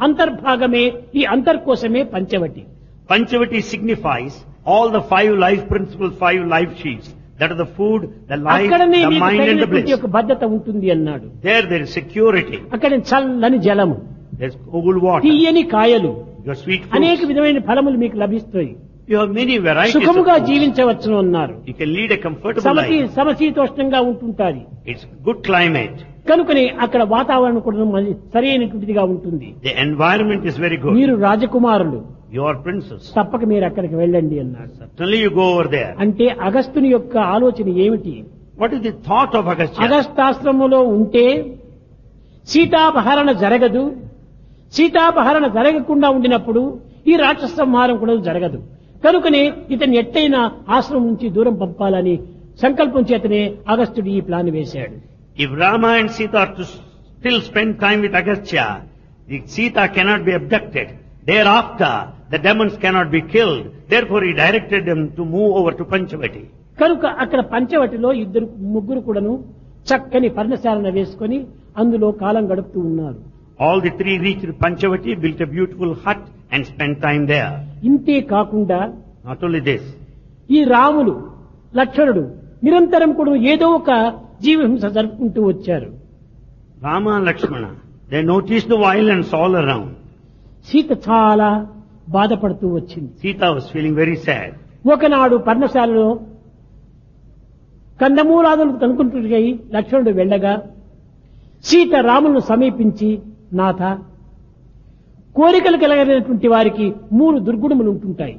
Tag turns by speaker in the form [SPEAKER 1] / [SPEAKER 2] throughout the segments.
[SPEAKER 1] అంతర్భాగమే ఈ అంతర్కోశమే Panchavati.
[SPEAKER 2] Panchavati signifies all the 5 life principles, 5 life sheets. That is the food, the life,
[SPEAKER 1] అక్కడనే
[SPEAKER 2] the
[SPEAKER 1] మీకు
[SPEAKER 2] mind and the
[SPEAKER 1] తగినటువంటి
[SPEAKER 2] bliss.
[SPEAKER 1] యొక్క భద్రత ఉంటుంది అన్నాడు.
[SPEAKER 2] There is security.
[SPEAKER 1] అక్కడ చల్లని జలము,
[SPEAKER 2] There's cool water.
[SPEAKER 1] తీయని కాయలు,
[SPEAKER 2] Your sweet
[SPEAKER 1] అనేక
[SPEAKER 2] fruits.
[SPEAKER 1] విధమైన ఫలములు మీకు లభిస్తాయి.
[SPEAKER 2] You have many varieties of
[SPEAKER 1] సుఖముగా
[SPEAKER 2] fruits.
[SPEAKER 1] జీవించవచ్చును అన్నారు.
[SPEAKER 2] You can lead a comfortable life.
[SPEAKER 1] సమశీతోష్ణంగా ఉంటుంటాది.
[SPEAKER 2] It's good climate.
[SPEAKER 1] కనుకనే అక్కడ వాతావరణం కూడా సరైనటువంటిదిగా ఉంటుంది.
[SPEAKER 2] The environment is very good.
[SPEAKER 1] మీరు రాజకుమారులు,
[SPEAKER 2] You are princess.
[SPEAKER 1] తప్పక మీరు అక్కడికి వెళ్ళండి అన్నాడు.
[SPEAKER 2] Certainly you go over there.
[SPEAKER 1] అంటే అగస్త్యుని యొక్క ఆలోచన ఏమిటి?
[SPEAKER 2] What is the thought of Agastya?
[SPEAKER 1] అగస్తాశ్రమంలో ఉంటే సీతాపహరణ జరగదు. సీతాపహరణ జరగకుండా ఉండినప్పుడు ఈ రాక్షస సంహారం కూడా జరగదు. కనుకనే ఇతన్ని ఎట్టైనా ఆశ్రమం నుంచి దూరం పంపాలని సంకల్పం చేతనే అగస్త్యుడు ఈ ప్లాన్ వేశాడు.
[SPEAKER 2] If Rama and Sita are to still spend time with Agastya, the Sita cannot be abducted. Thereafter, the demons cannot be killed. Therefore, he directed them to move over to Panchavati.
[SPEAKER 1] కనుక అక్కడ పంచవటిలో ముగ్గురు కూడాను చక్కని పర్ణశాలను వేసుకొని అందులో కాలం గడుపుతూ ఉన్నారు.
[SPEAKER 2] All the 3 reached Panchavati, built a beautiful hut and spent time there.
[SPEAKER 1] ఇంతే కాకుండా
[SPEAKER 2] Not only this,
[SPEAKER 1] ఈ రాములు లక్ష్మణుడు నిరంతరం కూడా ఏదో ఒక జీవహింస జరుపుకుంటూ వచ్చారు.
[SPEAKER 2] Rama and Lakshmana, they noticed the violence all around.
[SPEAKER 1] Sita చాలా బాధపడుతూ వచ్చింది.
[SPEAKER 2] Sita was feeling very sad.
[SPEAKER 1] ఒకనాడు పర్ణశాలలో కందమూలాదులు కనుకుంటున్నాయి లక్ష్మణుడు వెళ్ళగా సీత రాములను సమీపించి, నాథ, కోరికలు కలిగినటువంటి వారికి 3 దుర్గుణములు ఉంటుంటాయి.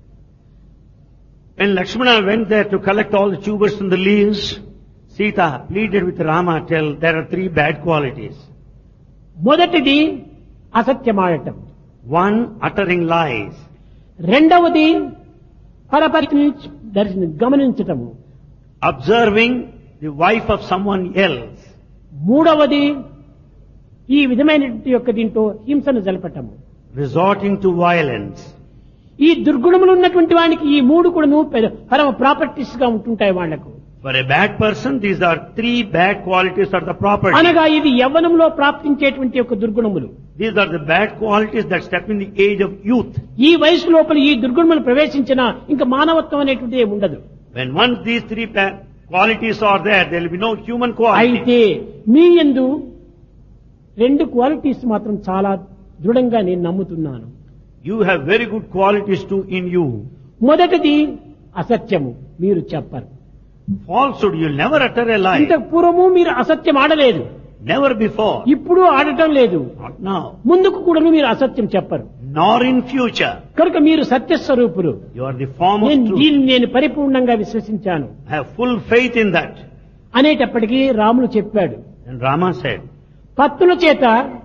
[SPEAKER 2] When Lakshmana went there to collect all the tubers and the leaves, Sita pleaded with Rama, tell there are 3 bad qualities.
[SPEAKER 1] మొదటిది అసత్యమాడటం,
[SPEAKER 2] 1, uttering lies.
[SPEAKER 1] రెండవది పరపతిని గమనించటము,
[SPEAKER 2] Observing the wife of someone else.
[SPEAKER 1] మూడవది ఈ విధమైనటువంటి యొక్క దీంతో హింసను జలపటము.
[SPEAKER 2] Resorting to violence.
[SPEAKER 1] ఈ దుర్గుణములు ఉన్నటువంటి వానికి ఈ 3 కూడాను పరమ ప్రాపర్టీస్ గా ఉంటుంటాయి వాళ్లకు.
[SPEAKER 2] For a bad person, these are 3 bad qualities are the property.
[SPEAKER 1] అనగా ఇది యవ్వనంలో ప్రాప్తించేటువంటి యొక్క దుర్గుణములు.
[SPEAKER 2] These are the bad qualities that step in the age of youth.
[SPEAKER 1] ఈ వయసు లోపల ఈ దుర్గుణములు ప్రవేశించినా ఇంకా మానవత్వం అనేటువంటిది ఏమి ఉండదు.
[SPEAKER 2] When once these 3 bad qualities are there will be no human quality.
[SPEAKER 1] అయితే మీ యందు 2 క్వాలిటీస్ మాత్రం చాలా దృఢంగా నేను నమ్ముతున్నాను.
[SPEAKER 2] You have very good qualities too in you.
[SPEAKER 1] మొదటిది అసత్యము, మీరు చెప్పరు.
[SPEAKER 2] Falsehood, you'll never utter a lie.
[SPEAKER 1] ఇంతకు పూర్వము మీరు అసత్యం ఆడలేదు,
[SPEAKER 2] Never before.
[SPEAKER 1] ఇప్పుడు ఆడటం లేదు,
[SPEAKER 2] Not now.
[SPEAKER 1] ముందుకు కూడా మీరు అసత్యం చెప్పరు.
[SPEAKER 2] Nor in future.
[SPEAKER 1] కనుక మీరు సత్యస్వరూపులు.
[SPEAKER 2] You are the form of truth.
[SPEAKER 1] దీన్ని నేను పరిపూర్ణంగా విశ్వసించాను
[SPEAKER 2] I have full faith in that.
[SPEAKER 1] అనేటప్పటికీ రాములు చెప్పాడు,
[SPEAKER 2] And Rama said,
[SPEAKER 1] పత్తుల చేత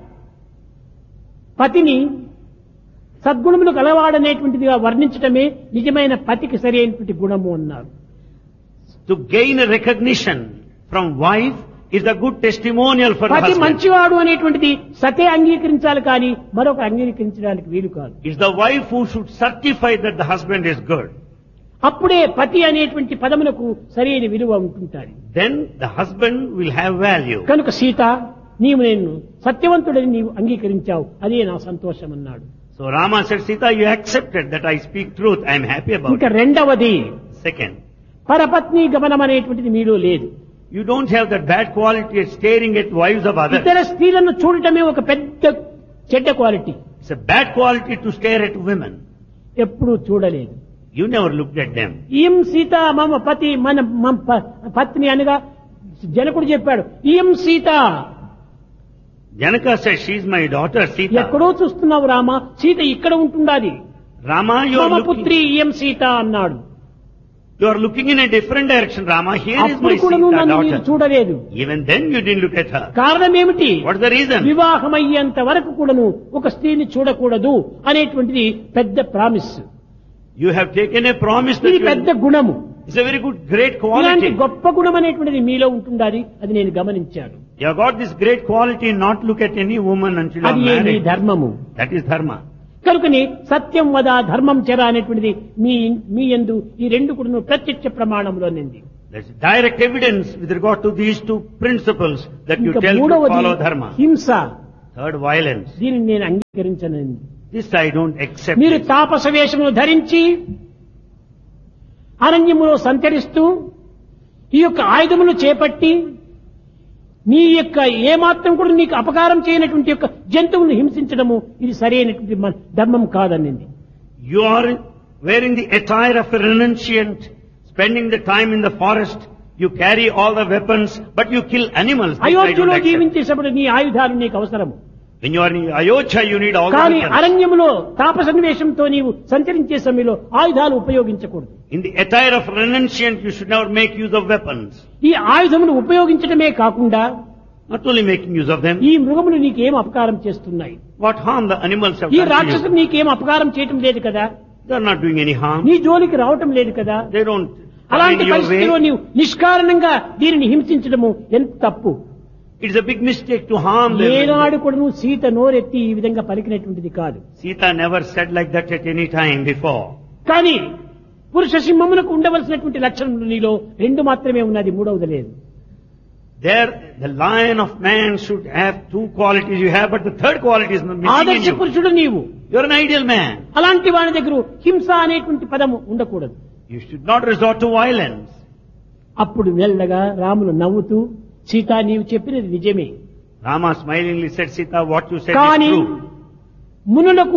[SPEAKER 1] పతిని సద్గుణములు గలవాడనేటువంటిదిగా వర్ణించటమే నిజమైన పతికి సరైనటువంటి గుణము అన్నారు.
[SPEAKER 2] to gain a recognition from wife is a good testimonial for the
[SPEAKER 1] పతి
[SPEAKER 2] husband.
[SPEAKER 1] మంచివాడు అనేటువంటిది సతే అంగీకరించాలి కానీ మరొక అంగీకరించడానికి వీలు కాదు.
[SPEAKER 2] It's the wife who should certify that the husband is good.
[SPEAKER 1] అప్పుడే పతి అనేటువంటి పదమునకు సరైన విలువ ఉంటుంటారు.
[SPEAKER 2] Then the husband will have value.
[SPEAKER 1] కనుక సీత, నీవు నేను సత్యవంతుడని నీవు అంగీకరించావు, అదే నా సంతోషం అన్నాడు.
[SPEAKER 2] So Rama said, Sita, you accepted that I speak truth. I am happy about
[SPEAKER 1] ఇంకా
[SPEAKER 2] it.
[SPEAKER 1] రెండవది
[SPEAKER 2] Second,
[SPEAKER 1] పరపత్ని గమనం అనేటువంటిది మీలో లేదు.
[SPEAKER 2] you don't have that bad quality of staring at wives of others.
[SPEAKER 1] ఇతర స్త్రీలను చూడటమే ఒక పెద్ద చెడ్డ quality.
[SPEAKER 2] It's a bad quality to stare at women.
[SPEAKER 1] ఎప్పుడూ చూడలేదు.
[SPEAKER 2] You never looked at them.
[SPEAKER 1] ఈం Sita మమ పతి మన పత్ని అనగా జనకుడు చెప్పాడు, ఈం Sita.
[SPEAKER 2] Janaka said, she is my daughter, Sita.
[SPEAKER 1] ఎక్కడో చూస్తున్నావు రామ, సీత ఇక్కడ ఉంటుండాది.
[SPEAKER 2] Rama, you
[SPEAKER 1] మమ
[SPEAKER 2] are
[SPEAKER 1] పుత్రి
[SPEAKER 2] looking,
[SPEAKER 1] ఈం సీత అన్నాడు.
[SPEAKER 2] you are looking in a different direction, Rama. Here is
[SPEAKER 1] అప్పుడు
[SPEAKER 2] my
[SPEAKER 1] కూడా నువ్వు
[SPEAKER 2] Sita
[SPEAKER 1] నన్ను మీరు
[SPEAKER 2] daughter.
[SPEAKER 1] చూడలేదు.
[SPEAKER 2] Even then you didn't look at her.
[SPEAKER 1] కారణం ఏమిటి?
[SPEAKER 2] What's the reason?
[SPEAKER 1] వివాహమయ్యేంత వరకు కూడాను ఒక స్త్రీని చూడకూడదు అనేటువంటిది పెద్ద promise.
[SPEAKER 2] You have taken a promise that
[SPEAKER 1] ఇది
[SPEAKER 2] you
[SPEAKER 1] పెద్ద గుణము.
[SPEAKER 2] it's a very good, great
[SPEAKER 1] ఇలాంటి
[SPEAKER 2] quality.
[SPEAKER 1] గొప్ప గుణం అనేటువంటిది మీలో ఉంటుండాలి, అది నేను గమనించాను.
[SPEAKER 2] You have got this great quality not look at any woman until you are
[SPEAKER 1] అది ఏ మీ
[SPEAKER 2] married.
[SPEAKER 1] ధర్మము.
[SPEAKER 2] That is dharma.
[SPEAKER 1] కనుకని సత్యం వద ధర్మం చెర అనేటువంటిది మీ యందు ఈ 2 కూడా ప్రత్యక్ష ప్రమాణంలో నింది.
[SPEAKER 2] There's direct evidence with regard to these 2 principles that you
[SPEAKER 1] ఇంకా
[SPEAKER 2] tell to
[SPEAKER 1] మూడవది
[SPEAKER 2] follow dharma.
[SPEAKER 1] హింస.
[SPEAKER 2] Third, violence.
[SPEAKER 1] దీనిని నేను అంగీకరించనండి.
[SPEAKER 2] This I don't accept.
[SPEAKER 1] మీరు
[SPEAKER 2] It.
[SPEAKER 1] తాపస వేషమును ధరించి అరణ్యములో సంచరిస్తూ ఈ యొక్క ఆయుధమును చేపట్టి నీ యొక్క ఏమాత్రం కూడా నీకు అపకారం చేయనటువంటి యొక్క జంతువులను హింసించడము ఇది సరైనటువంటి ధర్మం కాదనింది.
[SPEAKER 2] You are wearing the attire of a renunciant, spending the time in the forest. You carry all the weapons, but you kill animals. This I don't
[SPEAKER 1] అయోధ్యలో
[SPEAKER 2] accept.
[SPEAKER 1] జీవించేటప్పుడు నీ ఆయుధాలు నీకు అవసరము.
[SPEAKER 2] When you are in Ayodhya, you need all the
[SPEAKER 1] కానీ
[SPEAKER 2] weapons.
[SPEAKER 1] అరణ్యములో తాపసన్వేషంతో నీవు సంచరించే సమయంలో ఆయుధాలు ఉపయోగించకూడదు.
[SPEAKER 2] In the attire of renunciant, you should never make use of weapons.
[SPEAKER 1] ఈ ఆయుధమును ఉపయోగించడమే కాకుండా
[SPEAKER 2] Not only making use of them,
[SPEAKER 1] ఈ మృగములు నీకేం అపకారం చేస్తున్నాయి?
[SPEAKER 2] what harm the animals have
[SPEAKER 1] ఈ
[SPEAKER 2] done to
[SPEAKER 1] రాక్షసులు
[SPEAKER 2] you.
[SPEAKER 1] నీకేం అపకారం చేయటం లేదు కదా,
[SPEAKER 2] They are not doing any harm.
[SPEAKER 1] నీ జోలికి రావటం లేదు కదా.
[SPEAKER 2] They don't
[SPEAKER 1] అలాంటి
[SPEAKER 2] find your
[SPEAKER 1] పరిస్థితిలో
[SPEAKER 2] way.
[SPEAKER 1] నీవు నిష్కారణంగా దీనిని హింసించడము ఎంత తప్పు.
[SPEAKER 2] It's a big mistake to harm them.
[SPEAKER 1] ఏనాడు కూడా నువ్వు సీత నోరెత్తి ఈ విధంగా పలికినటువంటిది కాదు.
[SPEAKER 2] Sita never said like that at any time before.
[SPEAKER 1] కానీ పురుష సింహమునకు ఉండవలసినటువంటి లక్షణములు నీలో రెండు మాత్రమే ఉన్నది, మూడవది లేదు.
[SPEAKER 2] There, the lion of man should have two qualities you have, but the third quality is missing in
[SPEAKER 1] ఆదర్శ
[SPEAKER 2] you.
[SPEAKER 1] పురుషుడు నీవు.
[SPEAKER 2] You're an ideal man.
[SPEAKER 1] అలాంటి వాని దగ్గర హింస అనేటువంటి పదము ఉండకూడదు.
[SPEAKER 2] You should not resort to violence.
[SPEAKER 1] అప్పుడు మెల్లగా రాములు నవ్వుతూ, సీత నీవు చెప్పినది నిజమే,
[SPEAKER 2] Rama smilingly said, Sita, what you said
[SPEAKER 1] కానీ
[SPEAKER 2] is true.
[SPEAKER 1] మునులకు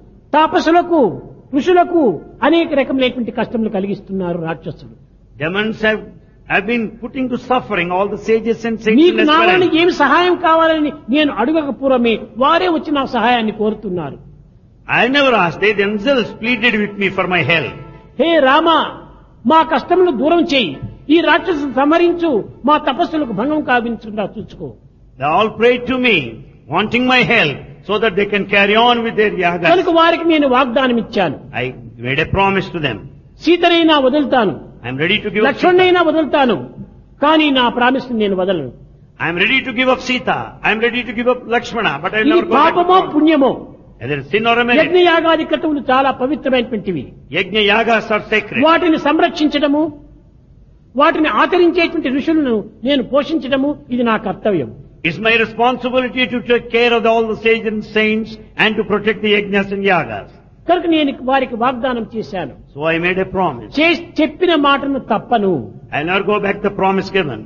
[SPEAKER 1] తాపసులకు ఋషులకు అనేక రకములైనటువంటి కష్టములు కలిగిస్తున్నారు రాక్షసులు.
[SPEAKER 2] Demons have been putting to suffering all the sages and saints
[SPEAKER 1] నీకు
[SPEAKER 2] in
[SPEAKER 1] నా వలన
[SPEAKER 2] Esperance.
[SPEAKER 1] ఏమి సహాయం కావాలని నేను అడగక పూర్వమే వారే వచ్చి నా సహాయాన్ని కోరుతున్నారు.
[SPEAKER 2] I never asked. They themselves pleaded with me for my help.
[SPEAKER 1] హే రామ, మా కష్టములు దూరం చేయి, ఈ రాక్షసులు సంహరించు, మా తపస్సులకు భంగం కావించకుండా చూసుకో.
[SPEAKER 2] They all prayed to me, wanting my help, so that they can carry on with their yagas.
[SPEAKER 1] కనుక వారికి నేను వాగ్దానం ఇచ్చాను,
[SPEAKER 2] I made a promise to them.
[SPEAKER 1] సీతనైనా వదులుతాను,
[SPEAKER 2] I am ready to give up Sita.
[SPEAKER 1] లక్ష్మణ్ణైనా వదులుతాను, కానీ నా ప్రామిస్ నేను వదలను.
[SPEAKER 2] I am ready to give up Sita. I am ready to give up Lakshmana, but I will
[SPEAKER 1] ఇది
[SPEAKER 2] never go back to
[SPEAKER 1] పాపమో
[SPEAKER 2] God.
[SPEAKER 1] పుణ్యమో,
[SPEAKER 2] Either sin or a merit.
[SPEAKER 1] యజ్ఞయాగాది క్రతువులు చాలా పవిత్రమైనటువంటివి.
[SPEAKER 2] Yajna yagas are sacred.
[SPEAKER 1] వాటిని సంరక్షించడము, వాటిని ఆచరించేటువంటి ఋషులను నేను పోషించడము ఇది నా కర్తవ్యం.
[SPEAKER 2] It's my responsibility to take care of all the sages and saints and to protect the yajnas and yagas.
[SPEAKER 1] కనుక నేను వారికి వాగ్దానం చేశాను,
[SPEAKER 2] So I made a promise.
[SPEAKER 1] చెప్పిన మాటను తప్పను.
[SPEAKER 2] I will not go back the promise given.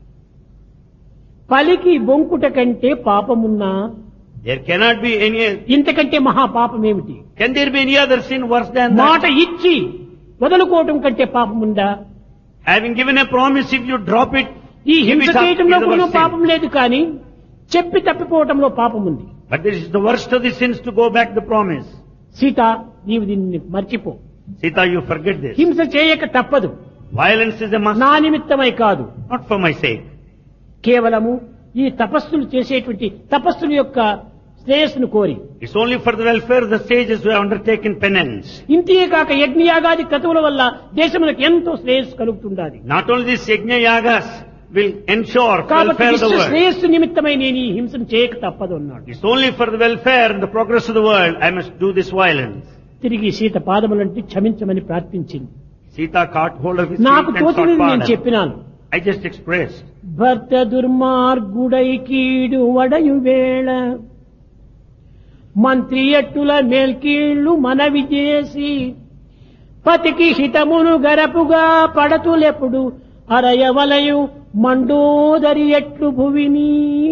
[SPEAKER 1] పలికి బొంకుట కంటే పాపమున్నా
[SPEAKER 2] There cannot be any,
[SPEAKER 1] ఇంతకంటే మహాపాపమేమిటి?
[SPEAKER 2] can there be any other sin worse than
[SPEAKER 1] మాట
[SPEAKER 2] that?
[SPEAKER 1] ఇచ్చి వదులుకోవటం కంటే పాపముందా?
[SPEAKER 2] Having given a promise, if you drop it,
[SPEAKER 1] ఈ
[SPEAKER 2] give
[SPEAKER 1] హింస
[SPEAKER 2] it up,
[SPEAKER 1] చేయటంలో
[SPEAKER 2] is the
[SPEAKER 1] కూడా
[SPEAKER 2] worst sin.
[SPEAKER 1] పాపం లేదు, కానీ చెప్పి తప్పిపోవటంలో పాపం ఉంది.
[SPEAKER 2] But this is the worst of the sins to go back the promise.
[SPEAKER 1] Sita, నీవు దీన్ని మర్చిపో,
[SPEAKER 2] Sita, you forget this.
[SPEAKER 1] హింస చేయక తప్పదు,
[SPEAKER 2] Violence is a must,
[SPEAKER 1] నా నిమిత్తమై కాదు,
[SPEAKER 2] not for my sake.
[SPEAKER 1] కేవలము ఈ తపస్సులు చేసేటువంటి తపస్సుల యొక్క శ్రేయస్సును కోరి,
[SPEAKER 2] It's only for the welfare of the sages who have undertaken penance.
[SPEAKER 1] ఇంతే కాక యజ్ఞయాగాది క్రతువుల వల్ల దేశములకు ఎంతో శ్రేయస్సు కలుగుతుండాలి.
[SPEAKER 2] Not only these yajna yagas will ensure
[SPEAKER 1] కాబట్టి
[SPEAKER 2] welfare of the
[SPEAKER 1] విశ్వ
[SPEAKER 2] world.
[SPEAKER 1] శ్రేయస్సు నిమిత్తమై నేను ఈ హింసను చేయక తప్పదు అన్నాడు.
[SPEAKER 2] It's only for the welfare and the progress of the world I must do this violence.
[SPEAKER 1] తిరిగి సీత పాదములంటే క్షమించమని ప్రార్థించింది.
[SPEAKER 2] Sita caught hold of his
[SPEAKER 1] నాకు
[SPEAKER 2] feet and
[SPEAKER 1] తోచినది
[SPEAKER 2] sought
[SPEAKER 1] నేను
[SPEAKER 2] pardon.
[SPEAKER 1] చెప్పినాను.
[SPEAKER 2] I just expressed.
[SPEAKER 1] భర్త దుర్మార్గుడై కీడు వడయు వేళ మంత్రి ఎట్టుల మేల్కీళ్లు మనవి చేసి పతికి హితమును గరపుగా పడతులెప్పుడు అరయవలయు మండోదరి ఎట్లు భువిని.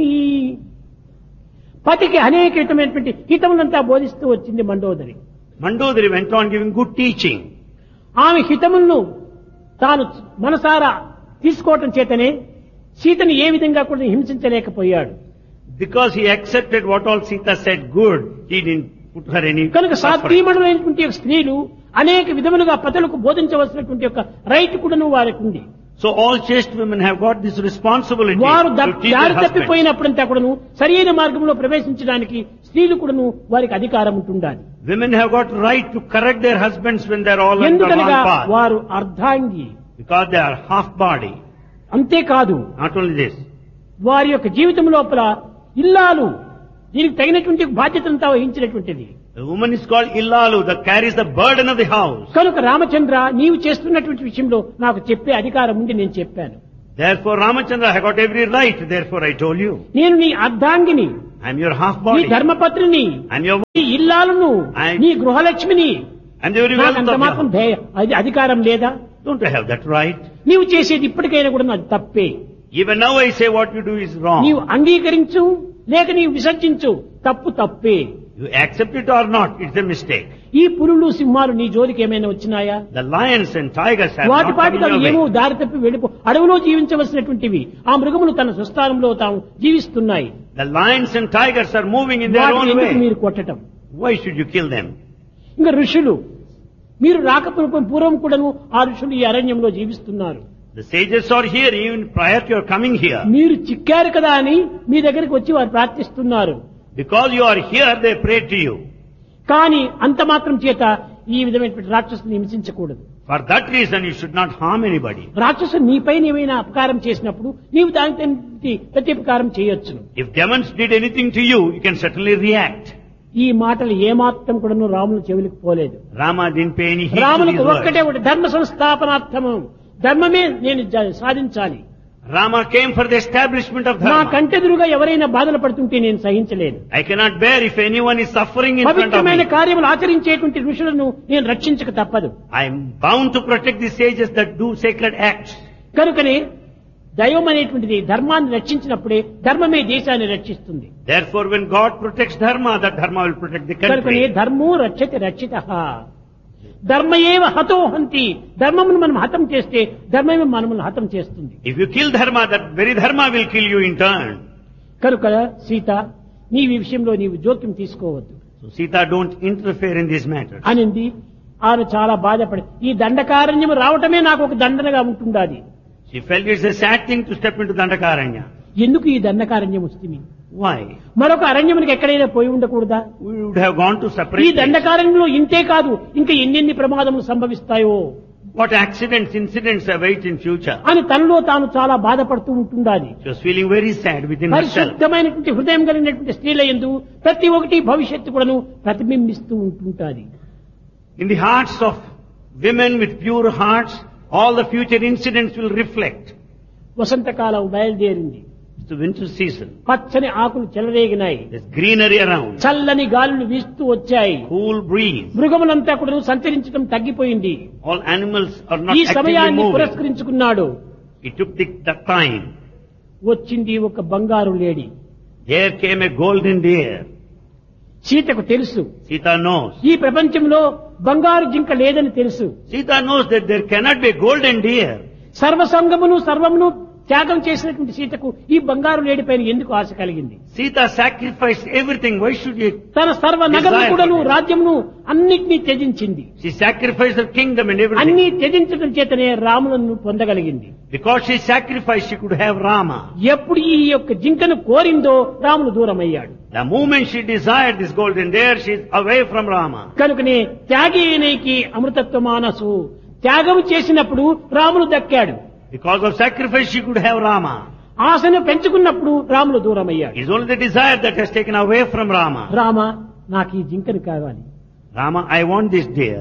[SPEAKER 1] పతికి అనేక విధమైనటువంటి హితములంతా బోధిస్తూ వచ్చింది Mandodari.
[SPEAKER 2] Mandodari went on giving good teaching.
[SPEAKER 1] ఆమె హితములను తాను మనసారా తీసుకోవటం చేతనే సీతను ఏ విధంగా కూడా హింసించలేకపోయాడు.
[SPEAKER 2] Because he accepted what all Sita said good, he didn't put her any
[SPEAKER 1] కనుక
[SPEAKER 2] suffering.
[SPEAKER 1] సాత్వీమణులైనటువంటి యొక్క స్త్రీలు అనేక విధములుగా పతులకు బోధించవలసినటువంటి యొక్క రైట్ కూడాను వారికి ఉంది.
[SPEAKER 2] So all chaste women have got this responsibility
[SPEAKER 1] వారు
[SPEAKER 2] to teach their
[SPEAKER 1] దారి
[SPEAKER 2] husbands.
[SPEAKER 1] తప్పిపోయినప్పుడంతా కూడాను సరైన మార్గంలో ప్రవేశించడానికి స్త్రీలు కూడాను వారికి అధికారం ఉంటుండాలి.
[SPEAKER 2] Women have got right to correct their husbands when they are all on the
[SPEAKER 1] ఎందుకనగా
[SPEAKER 2] wrong path.
[SPEAKER 1] వారు అర్ధాంగి.
[SPEAKER 2] Because they are half body.
[SPEAKER 1] అంతేకాదు,
[SPEAKER 2] Not only this,
[SPEAKER 1] వారి యొక్క జీవితం లోపల ఇల్లాలు దీనికి తగినటువంటి బాధ్యతలంతా వహించినటువంటిది.
[SPEAKER 2] the woman is called Illalu, that carries the burden of the house.
[SPEAKER 1] కనుక రామచంద్ర, నీవు చేస్తున్నటువంటి విషయంలో నాకు చెప్పే అధికారం ఉంది, నేను చెప్పాను.
[SPEAKER 2] Therefore, Ramachandra, I got every right, therefore I told you.
[SPEAKER 1] నేను నీ అర్ధాంగిని,
[SPEAKER 2] I I am your half
[SPEAKER 1] నీ
[SPEAKER 2] body.
[SPEAKER 1] ధర్మపత్నిని,
[SPEAKER 2] I am your
[SPEAKER 1] నీ ఇల్లాలను,
[SPEAKER 2] I-
[SPEAKER 1] నీ గృహలక్ష్మిని,
[SPEAKER 2] and every
[SPEAKER 1] నాకు
[SPEAKER 2] wealth
[SPEAKER 1] అంత
[SPEAKER 2] of
[SPEAKER 1] మాత్రం
[SPEAKER 2] your.
[SPEAKER 1] అది అధికారం లేదా?
[SPEAKER 2] Don't I have that right?
[SPEAKER 1] నీవు చేసేది ఇప్పటికైనా కూడా అది తప్పే.
[SPEAKER 2] Even now I say what you do is
[SPEAKER 1] నీవు
[SPEAKER 2] wrong.
[SPEAKER 1] అంగీకరించు లేక నీవు విసర్జించు, తప్పే.
[SPEAKER 2] You accept it or not, it's a mistake.
[SPEAKER 1] ఈ పులులు సింహాలు నీ జోలికి ఏమైనా వచ్చినాయా?
[SPEAKER 2] The lions and tigers have
[SPEAKER 1] వాటి
[SPEAKER 2] not
[SPEAKER 1] పాటికి
[SPEAKER 2] come
[SPEAKER 1] అవి
[SPEAKER 2] your
[SPEAKER 1] ఏమో
[SPEAKER 2] way.
[SPEAKER 1] దారి తప్పి వెళ్ళిపో అడవిలో జీవించవలసినటువంటివి ఆ మృగములు తన స్వస్థానంలో తాము జీవిస్తున్నాయి.
[SPEAKER 2] The lions and tigers are moving in their
[SPEAKER 1] వాటిని
[SPEAKER 2] own
[SPEAKER 1] ఎందుకు
[SPEAKER 2] way.
[SPEAKER 1] మీరు కొట్టటం?
[SPEAKER 2] Why should you kill them?
[SPEAKER 1] ఇంకా ఋషులు, మీరు పూర్వం కూడాను ఆ ఋషులు ఈ అరణ్యంలో జీవిస్తున్నారు.
[SPEAKER 2] The sages are here even prior to your coming here.
[SPEAKER 1] మీరు చిక్కారు కదా అని మీ దగ్గరికి వచ్చి వారు ప్రార్థిస్తున్నారు.
[SPEAKER 2] Because you are here, they pray to you.
[SPEAKER 1] కానీ అంత మాత్రం చేత ఈ విధమైనటువంటి రాక్షసుని హింసించకూడదు.
[SPEAKER 2] For that reason, you should not harm anybody.
[SPEAKER 1] రాక్షసుడు నీపై ఏమైనా అపకారం చేసినప్పుడు నీవు దానికి ప్రత్యుపకారం చేయొచ్చును.
[SPEAKER 2] If demons did anything to you, you can certainly react.
[SPEAKER 1] ఈ మాటలు ఏమాత్రం కూడాను రాముని చెవులకు పోలేదు.
[SPEAKER 2] Rama didn't pay any heed to
[SPEAKER 1] రామునికి
[SPEAKER 2] these
[SPEAKER 1] ఒక్కటే
[SPEAKER 2] words.
[SPEAKER 1] ఒకటి, ధర్మ సంస్థాపనార్థము, ధర్మమే నేను సాధించాలి.
[SPEAKER 2] Rama came for the establishment of
[SPEAKER 1] నా
[SPEAKER 2] dharma.
[SPEAKER 1] కంటెదురుగా ఎవరైనా బాధలు పడుతుంటే నేను సహించలేను.
[SPEAKER 2] I cannot bear if anyone is suffering in front of
[SPEAKER 1] పవిత్రమైన
[SPEAKER 2] me.
[SPEAKER 1] కార్యములు ఆచరించేటువంటి ఋషులను నేను రక్షించక తప్పదు.
[SPEAKER 2] I am bound to protect the sages that do sacred acts.
[SPEAKER 1] కనుకనే దైవం అనేటువంటిది ధర్మాన్ని రక్షించినప్పుడే ధర్మమే దేశాన్ని రక్షిస్తుంది.
[SPEAKER 2] Therefore, when God protects dharma, that dharma will protect the
[SPEAKER 1] కనుకనే
[SPEAKER 2] country.
[SPEAKER 1] ధర్మో రక్షతి రక్షితః. ధర్మయేవ హతో హంతి. ధర్మమును మనం హతం చేస్తే ధర్మమే మనమును హతం చేస్తుంది.
[SPEAKER 2] If you kill dharma, that very dharma will kill you in turn.
[SPEAKER 1] కనుక సీత, నీవు ఈ విషయంలో నీవు జోక్యం తీసుకోవద్దు
[SPEAKER 2] So Sita, don't interfere in these matters.
[SPEAKER 1] అనింది. ఆమె చాలా బాధపడి, ఈ దండకారణ్యం రావటమే నాకు ఒక దండనగా ఉంటుండాది.
[SPEAKER 2] She felt it's a sad thing to step into Dandakaranya.
[SPEAKER 1] ఎందుకు ఈ దండకారణ్యం వస్తుంది?
[SPEAKER 2] Why?
[SPEAKER 1] మరొక అరణ్యమునికి ఎక్కడైనా పోయి ఉండకూడదా?
[SPEAKER 2] We would have gone to
[SPEAKER 1] ఈ
[SPEAKER 2] separate places.
[SPEAKER 1] దండకారణ్యంలో ఇంతే కాదు, ఇంకా ఎన్నెన్ని ప్రమాదములు సంభవిస్తాయో
[SPEAKER 2] What accidents, incidents await in future.
[SPEAKER 1] అని తనలో తాను చాలా బాధపడుతూ ఉంటుండాలి.
[SPEAKER 2] She was feeling very sad within herself.
[SPEAKER 1] పరిశుద్ధమైనటువంటి హృదయం కలిగినటువంటి స్త్రీల యందు ప్రతి ఒక్కటి భవిష్యత్తు కూడాను ప్రతిబింబిస్తూ ఉంటుంటాది.
[SPEAKER 2] In the hearts of women with pure hearts, all the future incidents will reflect.
[SPEAKER 1] వసంతకాలం బయలుదేరింది.
[SPEAKER 2] It's the winter season.
[SPEAKER 1] పచ్చని ఆకులు చెలరేగినాయి.
[SPEAKER 2] There's greenery around.
[SPEAKER 1] చల్లని గాలులు వీస్తూ వచ్చాయి.
[SPEAKER 2] Cool breeze.
[SPEAKER 1] మృగములంతా కూడా సంచరించడం తగ్గిపోయింది.
[SPEAKER 2] All animals are not
[SPEAKER 1] ఈ
[SPEAKER 2] actively
[SPEAKER 1] సమయాన్ని
[SPEAKER 2] moving.
[SPEAKER 1] పురస్కరించుకున్నాడు.
[SPEAKER 2] It took the time.
[SPEAKER 1] వచ్చింది ఒక బంగారు లేడి.
[SPEAKER 2] There came a golden deer.
[SPEAKER 1] సీతకు తెలుసు
[SPEAKER 2] Sita knows.
[SPEAKER 1] ఈ ప్రపంచంలో బంగారు జింక లేదని తెలుసు.
[SPEAKER 2] Sita knows that there cannot be a golden deer.
[SPEAKER 1] సర్వసంగమును సర్వమును త్యాగం చేసినటువంటి సీతకు ఈ బంగారు లేడి పైన ఎందుకు ఆశ కలిగింది?
[SPEAKER 2] Sita sacrificed everything. Why should you?
[SPEAKER 1] తన సర్వ నగరములను రాజ్యమును అన్నిటినీ త్యజించింది.
[SPEAKER 2] She sacrificed her kingdom and everything.
[SPEAKER 1] అన్ని త్యజించడం చేతనే రాములను పొందగలిగింది.
[SPEAKER 2] Because she sacrificed, she could have Rama.
[SPEAKER 1] ఎప్పుడు ఈ యొక్క జింకను కోరిందో Ramulu దూరమయ్యాడు.
[SPEAKER 2] The moment she desired this golden deer, she is away from Rama.
[SPEAKER 1] కనుకనే త్యాగేనేకి అమృతత్వ మానసు, త్యాగం చేసినప్పుడు Ramulu దక్కాడు.
[SPEAKER 2] Because of sacrifice, she could have Rama.
[SPEAKER 1] ఆశను పెంచుకున్నప్పుడు Ramulu దూరమయ్యాడు.
[SPEAKER 2] It is only the desire that has taken away from Rama.
[SPEAKER 1] Rama, నాకు ఈ జింకను కావాలి.
[SPEAKER 2] Rama, I want this deer.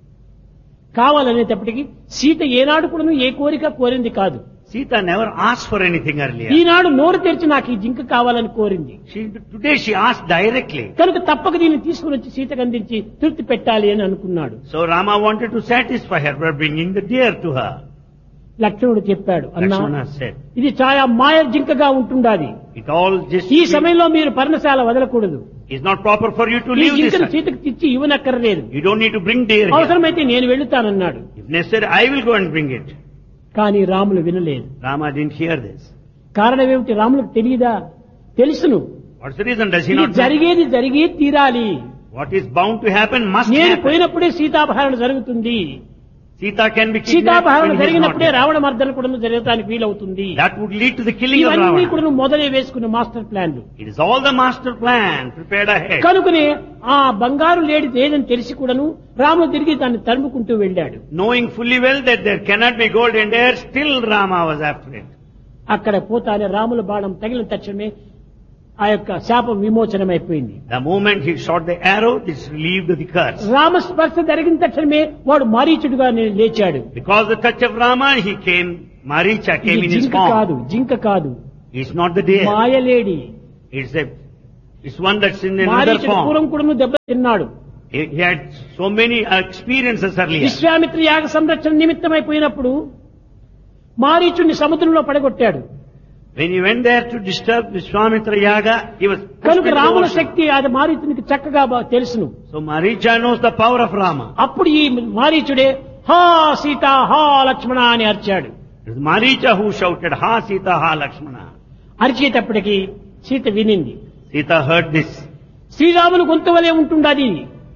[SPEAKER 1] కావాలనేటప్పటికీ Sita ఏనాడు కూడా ఏ కోరిక కోరింది కాదు.
[SPEAKER 2] Sita never asked for anything earlier.
[SPEAKER 1] ఈనాడు నోరు తెరిచి నాకు ఈ జింక కావాలని కోరింది.
[SPEAKER 2] Today she asked directly.
[SPEAKER 1] కనుక తప్పక దీన్ని తీసుకుని వచ్చి సీతకు అందించి తృప్తి పెట్టాలి అని అనుకున్నాడు.
[SPEAKER 2] So Rama wanted to satisfy her by bringing the deer to her.
[SPEAKER 1] లక్ష్మణుడు చెప్పాడు, అన్నా
[SPEAKER 2] Lakshmana said,
[SPEAKER 1] ఇది చాలా మాయ జింకగా ఉంటుండాది.
[SPEAKER 2] it all just
[SPEAKER 1] ఈ సమయంలో మీరు పర్ణశాల వదలకూడదు.
[SPEAKER 2] is not proper for you to
[SPEAKER 1] ఈ
[SPEAKER 2] leave this.
[SPEAKER 1] జింకను సీతకు తెచ్చి ఇవ్వనక్కర్లేదు.
[SPEAKER 2] You don't need to bring deer here.
[SPEAKER 1] అవసరమైతే నేను వెళ్తానన్నాడు.
[SPEAKER 2] If necessary, I will go and bring it.
[SPEAKER 1] కానీ రాములు వినలేదు.
[SPEAKER 2] Rama didn't hear this.
[SPEAKER 1] కారణం ఏమిటి? రాములకు తెలియదా? తెలుసును.
[SPEAKER 2] What's the reason? Does he
[SPEAKER 1] ఇది
[SPEAKER 2] not know?
[SPEAKER 1] జరిగేది జరిగే తీరాలి.
[SPEAKER 2] What is bound to happen must
[SPEAKER 1] నేను
[SPEAKER 2] happen.
[SPEAKER 1] పోయినప్పుడే సీతాపహరణ జరుగుతుంది.
[SPEAKER 2] Sita can be kidnapped
[SPEAKER 1] సీతాపహరణ
[SPEAKER 2] when he is not
[SPEAKER 1] జరిగినప్పుడే
[SPEAKER 2] there.
[SPEAKER 1] Ravana మర్దన కూడా జరగడానికి వీలవుతుంది.
[SPEAKER 2] That would lead to the killing of
[SPEAKER 1] ఇవన్నీ
[SPEAKER 2] Ravana.
[SPEAKER 1] కూడా మొదలే వేసుకున్న మాస్టర్ ప్లాన్లు.
[SPEAKER 2] It is all the master plan prepared ahead.
[SPEAKER 1] కనుకనే ఆ బంగారు లేడి లేదని తెలిసి కూడాను రాముడు తిరిగి దాన్ని తరుముకుంటూ వెళ్ళాడు.
[SPEAKER 2] Knowing fully well that there cannot be golden deer, still Rama was after it.
[SPEAKER 1] అక్కడ పోతానే రాముల బాణం తగిలిన తక్షణమే ఆ యొక్క శాపం విమోచనమైపోయింది.
[SPEAKER 2] The moment he shot the arrow, this relieved the curse.
[SPEAKER 1] రామస్పర్శ జరిగిన తక్షణమే వాడు మారీచుడుగా లేచాడు.
[SPEAKER 2] Because the touch of Rama, he came, Maricha came
[SPEAKER 1] ఇది
[SPEAKER 2] in his
[SPEAKER 1] జింక కాదు,
[SPEAKER 2] form.
[SPEAKER 1] జింక కాదు,
[SPEAKER 2] It's not the deer.
[SPEAKER 1] మాయలేడి.
[SPEAKER 2] It's a It's one that's in another
[SPEAKER 1] మారీచుడు పూర్వం
[SPEAKER 2] form.
[SPEAKER 1] కూడా దెబ్బ తిన్నాడు.
[SPEAKER 2] He had so many experiences earlier.
[SPEAKER 1] Vishwamitra యాగ సంరక్షణ నిమిత్తమైపోయినప్పుడు మారీచుడిని సముద్రంలో పడగొట్టాడు.
[SPEAKER 2] When he went there to disturb Vishwamitra Yaga, he was pushed
[SPEAKER 1] కనుక
[SPEAKER 2] into the
[SPEAKER 1] రాముల
[SPEAKER 2] ocean.
[SPEAKER 1] శక్తి అది మారీచునికి చక్కగా తెలుసును.
[SPEAKER 2] So Maricha knows the power of Rama.
[SPEAKER 1] అప్పుడు ఈ మారీచుడే హా సీత హా లక్ష్మణ అని అరిచాడు.
[SPEAKER 2] It was Maricha who shouted, Ha Sita, Ha Lakshmana.
[SPEAKER 1] అరిచేటప్పటికి Sita వినింది.
[SPEAKER 2] Sita heard this.
[SPEAKER 1] Sriramulu గొంతు వలె ఉంటుండది.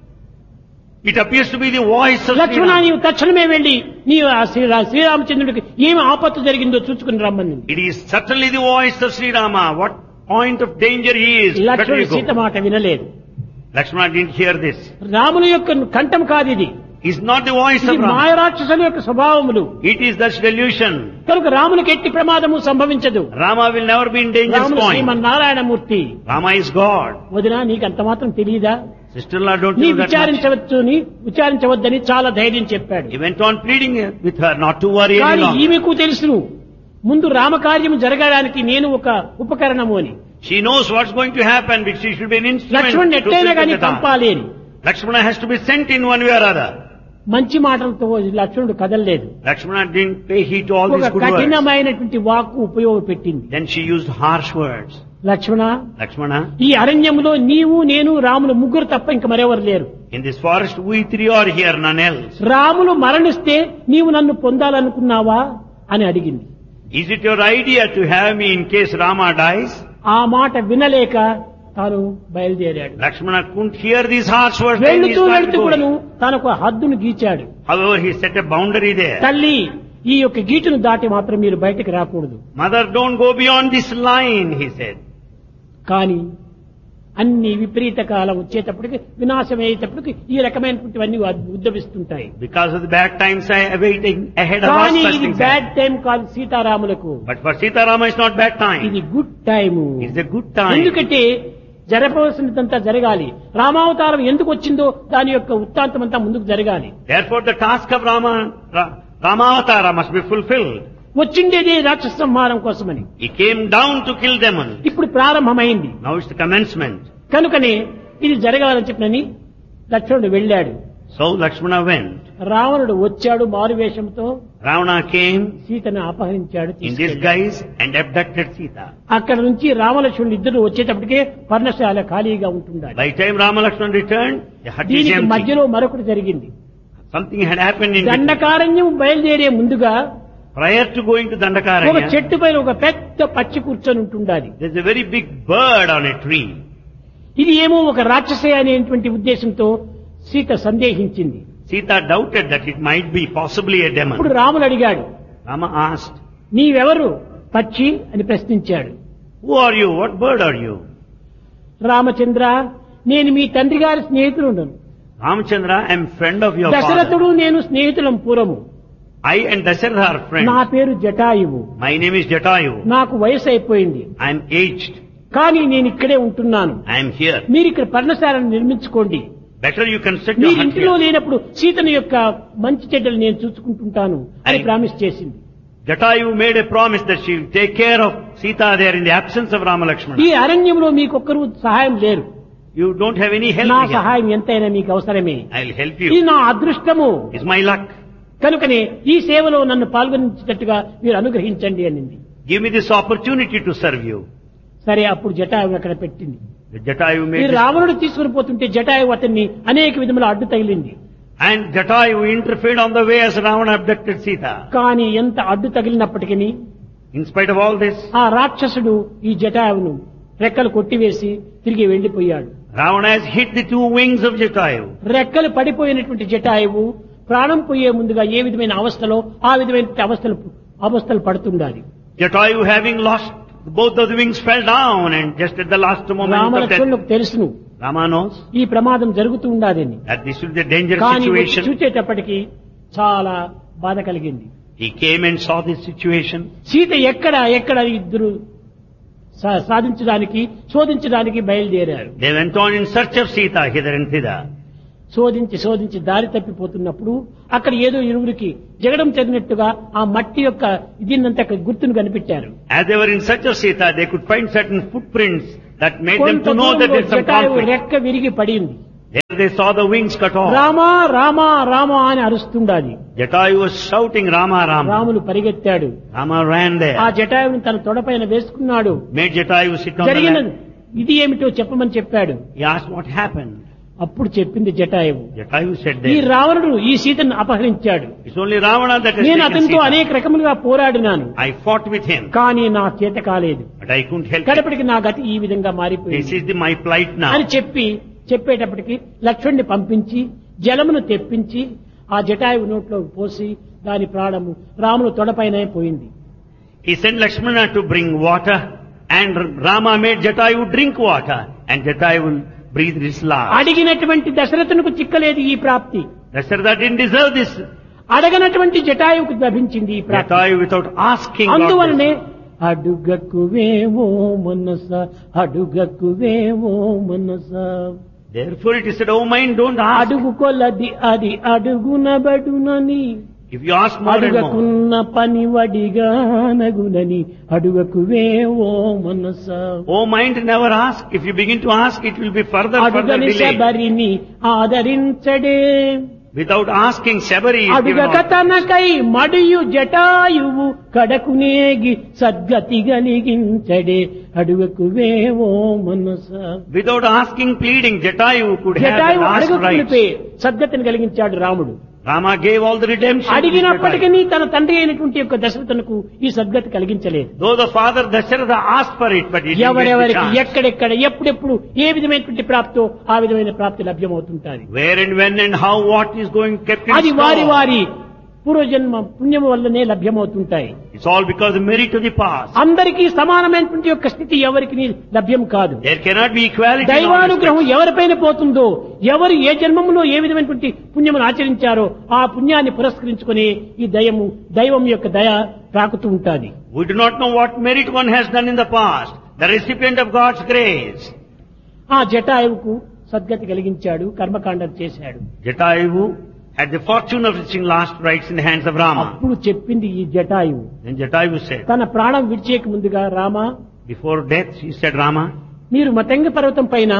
[SPEAKER 2] It appears to be the voice of
[SPEAKER 1] Lakshmana
[SPEAKER 2] Sri
[SPEAKER 1] నీవు తక్షణమే వెళ్లి నీవు ఆ శ్రీరామచంద్రుడికి ఏమి ఆపత్తు జరిగిందో చూసుకుని రమ్మని.
[SPEAKER 2] It is certainly the voice of Sri Rama. What point of danger he is. Better
[SPEAKER 1] లక్ష్మణుడు
[SPEAKER 2] you
[SPEAKER 1] సీత
[SPEAKER 2] go.
[SPEAKER 1] మాట వినలేదు.
[SPEAKER 2] Lakshmana didn't hear this.
[SPEAKER 1] రాముల యొక్క కంఠం కాదు ఇది.
[SPEAKER 2] It's not the voice
[SPEAKER 1] ఇది
[SPEAKER 2] of Rama.
[SPEAKER 1] మాయరాక్షసుల యొక్క స్వభావములు.
[SPEAKER 2] It is the delusion.
[SPEAKER 1] కనుక రామునికి ఎట్టి ప్రమాదము సంభవించదు.
[SPEAKER 2] Rama will never be in danger's
[SPEAKER 1] రాముడు
[SPEAKER 2] point.
[SPEAKER 1] Srimannarayanamurthy.
[SPEAKER 2] Rama is God.
[SPEAKER 1] వదినా నీకు అంత మాత్రం తెలియదా?
[SPEAKER 2] Sister-in-law, don't
[SPEAKER 1] నీ
[SPEAKER 2] you know that much?
[SPEAKER 1] విచారించవద్దని చాలా ధైర్యం చెప్పాడు.
[SPEAKER 2] He went on pleading with her not to worry any
[SPEAKER 1] కానీ
[SPEAKER 2] longer.
[SPEAKER 1] ఈమెకు తెలుసును ముందు రామకార్యం జరగడానికి నేను ఒక ఉపకరణము అని.
[SPEAKER 2] She knows what's going to happen, because she should be an instrument.
[SPEAKER 1] లక్ష్మణుడు
[SPEAKER 2] to
[SPEAKER 1] ఎట్టయినా
[SPEAKER 2] fulfill
[SPEAKER 1] కానీ
[SPEAKER 2] the task.
[SPEAKER 1] పంపాలి అని.
[SPEAKER 2] Lakshmana has to be sent in one way or other.
[SPEAKER 1] మంచి మాటలతో లక్ష్మణుడు కదలలేదు.
[SPEAKER 2] Lakshmana didn't pay heed to all
[SPEAKER 1] ఒక
[SPEAKER 2] these good words.
[SPEAKER 1] కఠినమైనటువంటి వాక్కు ఉపయోగపెట్టింది.
[SPEAKER 2] Then she used harsh words.
[SPEAKER 1] Lakshmana
[SPEAKER 2] Lakshmana,
[SPEAKER 1] ఈ అరణ్యంలో నీవు నేను రాములు ముగ్గురు తప్ప ఇంక మరెవరు లేరు.
[SPEAKER 2] in this forest we three are here, none else.
[SPEAKER 1] Ramulu మరణిస్తే నీవు నన్ను పొందాలనుకున్నావా అని అడిగింది.
[SPEAKER 2] Is it your idea to have me in case Rama dies?
[SPEAKER 1] ఆ మాట వినలేక తాను బయలుదేరాడు.
[SPEAKER 2] Lakshmana couldn't hear these harsh words. Then he
[SPEAKER 1] వెళ్తూ
[SPEAKER 2] started
[SPEAKER 1] వెళ్తూ కూడాను
[SPEAKER 2] going.
[SPEAKER 1] తనకు హద్దును గీచాడు.
[SPEAKER 2] However, he set a boundary there.
[SPEAKER 1] తల్లి ఈ యొక్క గీటును దాటి మాత్రం మీరు బయటకు రాకూడదు.
[SPEAKER 2] Mother, don't go beyond this line, he said.
[SPEAKER 1] కానీ అన్ని విపరీత కాలం వచ్చేటప్పటికి వినాశం అయ్యేటప్పటికి ఈ రకమైనటువంటివన్నీ ఉద్భవిస్తుంటాయి.
[SPEAKER 2] Because of the bad times awaiting ahead of us,
[SPEAKER 1] కానీ
[SPEAKER 2] such
[SPEAKER 1] ఇది
[SPEAKER 2] things
[SPEAKER 1] బ్యాడ్
[SPEAKER 2] happen.
[SPEAKER 1] టైం కాదు సీతారాములకు.
[SPEAKER 2] But for Sita Rama, it's not bad time.
[SPEAKER 1] ఇది good time.
[SPEAKER 2] It's a good time.
[SPEAKER 1] ఎందుకంటే జరపవలసినదంతా జరగాలి. రామావతారం ఎందుకు వచ్చిందో దాని యొక్క వృత్తాంతం అంతా ముందుకు జరగాలి.
[SPEAKER 2] Therefore, the task of Ramavatara must be fulfilled.
[SPEAKER 1] వచ్చిండేదే రాక్షస సంహారం కోసమని.
[SPEAKER 2] He came down to kill demons.
[SPEAKER 1] ఇప్పుడు ప్రారంభమైంది.
[SPEAKER 2] Now it's the commencement.
[SPEAKER 1] కనుకనే ఇది జరగాలని చెప్పినని లక్ష్మణుడు వెళ్ళాడు.
[SPEAKER 2] So Lakshmana went.
[SPEAKER 1] రావణుడు వచ్చాడు మారువేషంతో.
[SPEAKER 2] Ravana came
[SPEAKER 1] సీతను అపహరించాడు,
[SPEAKER 2] in
[SPEAKER 1] తీసుకెళ్ళాడు.
[SPEAKER 2] disguise and abducted Sita.
[SPEAKER 1] అక్కడ నుంచి రామలక్ష్మణుడు ఇద్దరు వచ్చేటప్పటికే పర్ణశాల ఖాళీగా ఉంటుండాలి.
[SPEAKER 2] By the time Rama Lakshmana returned, the hut is
[SPEAKER 1] దీనికి
[SPEAKER 2] empty.
[SPEAKER 1] మధ్యలో మరొకటి జరిగింది.
[SPEAKER 2] Something had happened in between.
[SPEAKER 1] Dandakaranya బయలుదేరే ముందుగా
[SPEAKER 2] Prior to going to
[SPEAKER 1] ఒక
[SPEAKER 2] Dandakaranya,
[SPEAKER 1] చెట్టు పైన ఒక పెద్ద పచ్చి కూర్చొని ఉంటుండాలి.
[SPEAKER 2] there's a very big bird on a tree.
[SPEAKER 1] ఇది ఏమో ఒక రాక్షసే అనేటువంటి ఉద్దేశంతో Sita సందేహించింది.
[SPEAKER 2] Sita doubted that it might be possibly a
[SPEAKER 1] ఇప్పుడు
[SPEAKER 2] demon.
[SPEAKER 1] రాముడు అడిగాడు,
[SPEAKER 2] Rama asked,
[SPEAKER 1] నీవెవరు పక్షి అని ప్రశ్నించాడు.
[SPEAKER 2] who are you? What bird are you?
[SPEAKER 1] Ramachandra, నేను మీ తండ్రి గారి స్నేహితుడు.
[SPEAKER 2] Ramchandra, I am friend of your
[SPEAKER 1] దశరథుడు
[SPEAKER 2] father.
[SPEAKER 1] నేను స్నేహితులం పూర్వము.
[SPEAKER 2] I and Dasharatha are friends.
[SPEAKER 1] నా పేరు Jatayu.
[SPEAKER 2] My name is Jatayu.
[SPEAKER 1] నాకు వయసు అయిపోయింది.
[SPEAKER 2] I am aged.
[SPEAKER 1] కానీ నేను ఇక్కడే ఉంటున్నాను.
[SPEAKER 2] I am here.
[SPEAKER 1] మీరు ఇక్కడ పర్ణశాలను నిర్మించుకోండి.
[SPEAKER 2] Better you construct your
[SPEAKER 1] మీరు
[SPEAKER 2] hut
[SPEAKER 1] ఇంటిలో
[SPEAKER 2] here.
[SPEAKER 1] లేనప్పుడు సీతను యొక్క మంచి చెడ్డలు నేను చూసుకుంటుంటాను అని ప్రామిస్ చేసింది.
[SPEAKER 2] Jatayu made a promise that she will take care of Sita there in the absence of Rama Lakshmana.
[SPEAKER 1] ఈ అరణ్యంలో మీకొక్కరు సహాయం లేరు.
[SPEAKER 2] You don't have any help
[SPEAKER 1] నా
[SPEAKER 2] here.
[SPEAKER 1] సహాయం ఎంతైనా మీకు అవసరమే.
[SPEAKER 2] I'll help
[SPEAKER 1] ఇది
[SPEAKER 2] you.
[SPEAKER 1] నా అదృష్టము.
[SPEAKER 2] It's my luck.
[SPEAKER 1] కనుకనే ఈ సేవలో నన్ను పాల్గొనించేటట్టుగా మీరు అనుగ్రహించండి అనింది.
[SPEAKER 2] Give me this opportunity to serve you.
[SPEAKER 1] సరే, అప్పుడు జటాయువు అక్కడ పెట్టింది.
[SPEAKER 2] The Jatayu
[SPEAKER 1] ఈ
[SPEAKER 2] made this.
[SPEAKER 1] రావణుడు తీసుకుని పోతుంటే జటాయువు అతన్ని అనేక విధముల అడ్డు తగిలింది.
[SPEAKER 2] And Jatayu interfered on the way as Ravana abducted Sita.
[SPEAKER 1] కానీ ఎంత అడ్డు తగిలినప్పటికీ
[SPEAKER 2] In spite of all this,
[SPEAKER 1] ఆ రాక్షసుడు ఈ జటాయువును రెక్కలు కొట్టివేసి తిరిగి వెళ్లిపోయాడు.
[SPEAKER 2] Ravana has hit the two wings of Jatayu.
[SPEAKER 1] రెక్కలు పడిపోయినటువంటి జటాయువు ప్రాణం పోయే ముందుగా ఏ విధమైన అవస్థలో ఆ విధమైన అవస్థలు పడుతుండాలి.
[SPEAKER 2] Jatayu, having lost both of the wings, fell down, and just at the last moment of death,
[SPEAKER 1] రామలక్ష్మణులకు తెలుసును
[SPEAKER 2] Rama knows
[SPEAKER 1] ఈ ప్రమాదం జరుగుతూ ఉండాలని.
[SPEAKER 2] that this will be a dangerous
[SPEAKER 1] కానీ వచ్చి
[SPEAKER 2] situation.
[SPEAKER 1] చూచేటప్పటికి చాలా బాధ కలిగింది.
[SPEAKER 2] He came and saw this situation.
[SPEAKER 1] Sita ఎక్కడ ఇద్దరు సాధించడానికి శోధించడానికి బయలుదేరారు.
[SPEAKER 2] They went on in search of Sita hither and thither.
[SPEAKER 1] శోధించి దారి తప్పిపోతున్నప్పుడు అక్కడ ఏదో ఇరువురికి జగడం చదివినట్టుగా ఆ మట్టి యొక్క దీన్నంతా గుర్తును కనిపెట్టారు.
[SPEAKER 2] As they were in search of Sita, they could find certain footprints that made them
[SPEAKER 1] కొంత
[SPEAKER 2] to know that
[SPEAKER 1] దూరంలో
[SPEAKER 2] there is some
[SPEAKER 1] Jatayu
[SPEAKER 2] conflict.
[SPEAKER 1] రెక్క విరిగి పడింది.
[SPEAKER 2] There they saw the wings cut off.
[SPEAKER 1] Rama Rama Rama అని అరుస్తుండాది.
[SPEAKER 2] Jatayu was shouting Rama Rama.
[SPEAKER 1] Ramulu పరిగెత్తాడు.
[SPEAKER 2] Rama ran there.
[SPEAKER 1] ఆ జటాయువుని తన తొడపైన వేసుకున్నాడు.
[SPEAKER 2] Made Jatayu sit on the
[SPEAKER 1] జరిగిన
[SPEAKER 2] lap.
[SPEAKER 1] ఇది ఏమిటో చెప్పమని చెప్పాడు.
[SPEAKER 2] He asked what happened.
[SPEAKER 1] అప్పుడు చెప్పింది జటాయువు,
[SPEAKER 2] Jatayu said
[SPEAKER 1] ఈ
[SPEAKER 2] that.
[SPEAKER 1] రావణుడు ఈ సీతను అపహరించాడు.
[SPEAKER 2] It's only Ravana that has
[SPEAKER 1] నేను
[SPEAKER 2] taken
[SPEAKER 1] అతనితో
[SPEAKER 2] Sita.
[SPEAKER 1] అనేక రకములుగా పోరాడినాను,
[SPEAKER 2] I fought with him,
[SPEAKER 1] కానీ నా చేత కాలేదు.
[SPEAKER 2] but I couldn't help it.
[SPEAKER 1] కడపటికి నా గతి ఈ విధంగా
[SPEAKER 2] This
[SPEAKER 1] మారిపోయింది
[SPEAKER 2] is my plight now.
[SPEAKER 1] అని చెప్పేటప్పటికి లక్ష్మణ్ణి పంపించి జలమును తెప్పించి ఆ జటాయువు నోట్లో పోసి దాని ప్రాణము రాముడు తొడపైనే పోయింది.
[SPEAKER 2] He sent Lakshmana to bring water, and Rama made Jatayu drink water, and Jatayu breathed his last.
[SPEAKER 1] అడిగినటువంటి దశరథునికి చిక్కలేదు ఈ ప్రాప్తి.
[SPEAKER 2] Dasharatha didn't deserve this.
[SPEAKER 1] అడగనటువంటి జటాయువుకు లభించింది ఈ ప్రాప్తి.
[SPEAKER 2] Jatayu without asking got
[SPEAKER 1] అందువలనే
[SPEAKER 2] this.
[SPEAKER 1] అడుగకువేవో మనస అడుగకువేవో మనస
[SPEAKER 2] Therefore it is said, oh mind, don't ask.
[SPEAKER 1] అడుగు కొలది అది అడుగునబడునని
[SPEAKER 2] If you ask more and more.
[SPEAKER 1] అడుగకున్న పని వడిగానగునని అడుగకువేవో మనస
[SPEAKER 2] Oh mind, never ask. If you begin to ask, it will be further
[SPEAKER 1] అడుగని
[SPEAKER 2] delayed.
[SPEAKER 1] శబరిని ఆదరించడే
[SPEAKER 2] Without asking, Shabari is given
[SPEAKER 1] అడుగక
[SPEAKER 2] orders.
[SPEAKER 1] తనకై మడియు Jatayu కడకునేగి సద్గతి గలిగించడే అడుగకువేవో మనస.
[SPEAKER 2] Without asking, pleading, Jatayu could have the
[SPEAKER 1] Jatayu
[SPEAKER 2] last
[SPEAKER 1] అడుగుకునిపే
[SPEAKER 2] rights.
[SPEAKER 1] సద్గతిని కలిగించాడు రాముడు.
[SPEAKER 2] Rama gave all the redemption. to
[SPEAKER 1] అడిగినప్పటికీ
[SPEAKER 2] Jatayu.
[SPEAKER 1] తన తండ్రి అయినటువంటి యొక్క దశరథునకు ఈ సద్గతి కలిగించలేదు.
[SPEAKER 2] Though the father Dasharatha asked for it, but he didn't get the
[SPEAKER 1] ఎవరెవరికి
[SPEAKER 2] chance.
[SPEAKER 1] ఎక్కడెక్కడ ఎప్పుడెప్పుడు ఏ విధమైనటువంటి ప్రాప్తో ఆ విధమైన ప్రాప్తి లభ్యమవుతుంటారు.
[SPEAKER 2] Where and when and how what is going kept in
[SPEAKER 1] అది వారి
[SPEAKER 2] store.
[SPEAKER 1] వారి పూర్వజన్మ పుణ్యము వల్లనే లభ్యమవుతుంటాయి.
[SPEAKER 2] It's all because of the merit of the past.
[SPEAKER 1] అందరికీ సమానమైనటువంటి యొక్క స్థితి ఎవరికి లభ్యం కాదు.
[SPEAKER 2] There cannot be equality in all
[SPEAKER 1] దైవానుగ్రహం
[SPEAKER 2] respects.
[SPEAKER 1] ఎవరిపైన పోతుందో, ఎవరు ఏ జన్మములో ఏ విధమైనటువంటి పుణ్యమును ఆచరించారో ఆ పుణ్యాన్ని పురస్కరించుకుని ఈ దైవం యొక్క దయ తాకుతూ ఉంటుంది.
[SPEAKER 2] We do not know what merit one has done in the past. The recipient of God's grace.
[SPEAKER 1] ఆ జటాయువుకు సద్గతి కలిగించాడు, కర్మకాండం చేశాడు.
[SPEAKER 2] Jatayu had the fortune of reaching last rights in the hands of Rama.
[SPEAKER 1] అప్పుడు చెప్పింది ఈ జటాయువు,
[SPEAKER 2] Then Jatayu said,
[SPEAKER 1] తన ప్రాణం విడిచేక ముందుగా, Rama,
[SPEAKER 2] before death, he said, Rama,
[SPEAKER 1] మీరు మతంగ పర్వతం పైన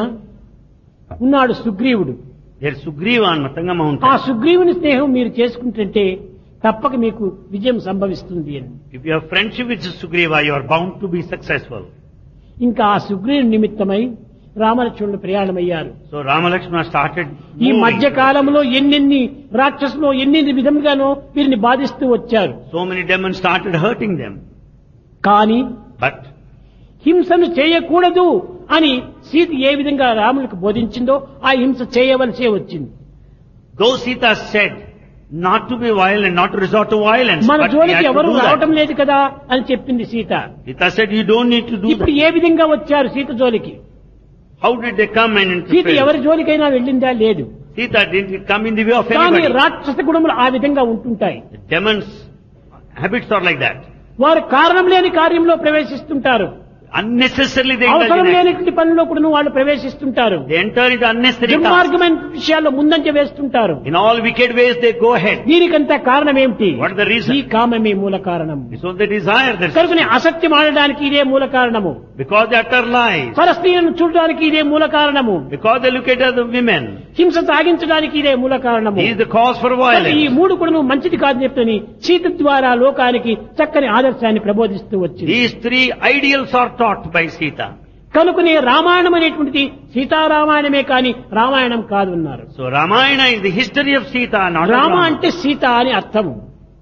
[SPEAKER 1] ఉన్నాడు సుగ్రీవుడు.
[SPEAKER 2] there's Sugriva on Matanga
[SPEAKER 1] ఆ
[SPEAKER 2] mountain.
[SPEAKER 1] సుగ్రీవుని స్నేహం మీరు చేసుకుంటుంటే తప్పక మీకు విజయం సంభవిస్తుంది అని.
[SPEAKER 2] If you have friendship with Sugriva, you are bound to be successful.
[SPEAKER 1] ఇంకా ఆ సుగ్రీవుని నిమిత్తమై రామలక్ష్మణులు ప్రయాణమయ్యారు.
[SPEAKER 2] So Rama Lakshmana started
[SPEAKER 1] ఈ
[SPEAKER 2] moving.
[SPEAKER 1] మధ్య కాలంలో ఎన్నెన్ని రాక్షసులు ఎన్ని విధముగానో వీరిని బాధిస్తూ వచ్చారు.
[SPEAKER 2] So many demons started hurting them.
[SPEAKER 1] కానీ
[SPEAKER 2] But
[SPEAKER 1] హింసను చేయకూడదు అని సీత ఏ విధంగా రాములకు బోధించిందో ఆ హింస చేయవలసే వచ్చింది.
[SPEAKER 2] though Sita said not to be violent, not to resort to violence,
[SPEAKER 1] మన
[SPEAKER 2] but we
[SPEAKER 1] జోలికి
[SPEAKER 2] had to
[SPEAKER 1] ఎవరు
[SPEAKER 2] do
[SPEAKER 1] రావటం
[SPEAKER 2] that.
[SPEAKER 1] లేదు కదా అని చెప్పింది Sita.
[SPEAKER 2] Sita said, you don't need to do
[SPEAKER 1] ఇప్పుడు
[SPEAKER 2] that.
[SPEAKER 1] ఏ విధంగా వచ్చారు సీత జోలికి?
[SPEAKER 2] How did they come and
[SPEAKER 1] Sita
[SPEAKER 2] interfere?
[SPEAKER 1] ఎవరి జోలికైనా వెళ్ళిందా? లేదు.
[SPEAKER 2] Sita didn't come in the way of
[SPEAKER 1] కానీ
[SPEAKER 2] anybody.
[SPEAKER 1] రాక్షస గుణములు ఆ విధంగా ఉంటుంటాయి.
[SPEAKER 2] The demons' habits are like that.
[SPEAKER 1] వారు కారణం లేని కార్యంలో ప్రవేశిస్తుంటారు.
[SPEAKER 2] Unnecessarily they
[SPEAKER 1] అవసరం
[SPEAKER 2] indulge in it.
[SPEAKER 1] లేనటువంటి పనిలో కూడా వాళ్ళు ప్రవేశిస్తుంటారు.
[SPEAKER 2] They enter into unnecessary tasks.
[SPEAKER 1] దుర్మార్గమైన విషయాల్లో ముందంజ వేస్తుంటారు.
[SPEAKER 2] In all wicked ways they go ahead.
[SPEAKER 1] దీనికంతా కారణం ఏమిటి?
[SPEAKER 2] What is the reason?
[SPEAKER 1] ఈ కామమే మూల కారణం.
[SPEAKER 2] It's all the desire that's
[SPEAKER 1] కనుకనే అసత్యం ఆడడానికి ఇదే మూల కారణము.
[SPEAKER 2] because they utter lies.
[SPEAKER 1] పరస్త్రీలను చూడడానికి ఇదే మూల కారణము.
[SPEAKER 2] Because they look at other women.
[SPEAKER 1] హింస సాగించడానికి ఇదే మూల కారణము.
[SPEAKER 2] He is the cause for
[SPEAKER 1] ఈ
[SPEAKER 2] violence.
[SPEAKER 1] మూడు కూడా మంచిది కాదు చెప్తని సీత ద్వారా లోకానికి చక్కని ఆదర్శాన్ని ప్రబోధిస్తూ వచ్చింది.
[SPEAKER 2] These three ideals are taught by Sita.
[SPEAKER 1] కనుకనే రామాయణం అనేటువంటిది సీతారామాయణమే కాని రామాయణం కాదు అన్నారు.
[SPEAKER 2] So Ramayana is the history of Sita, not of
[SPEAKER 1] Rama
[SPEAKER 2] Rama.
[SPEAKER 1] అంటే సీత అని అర్థము.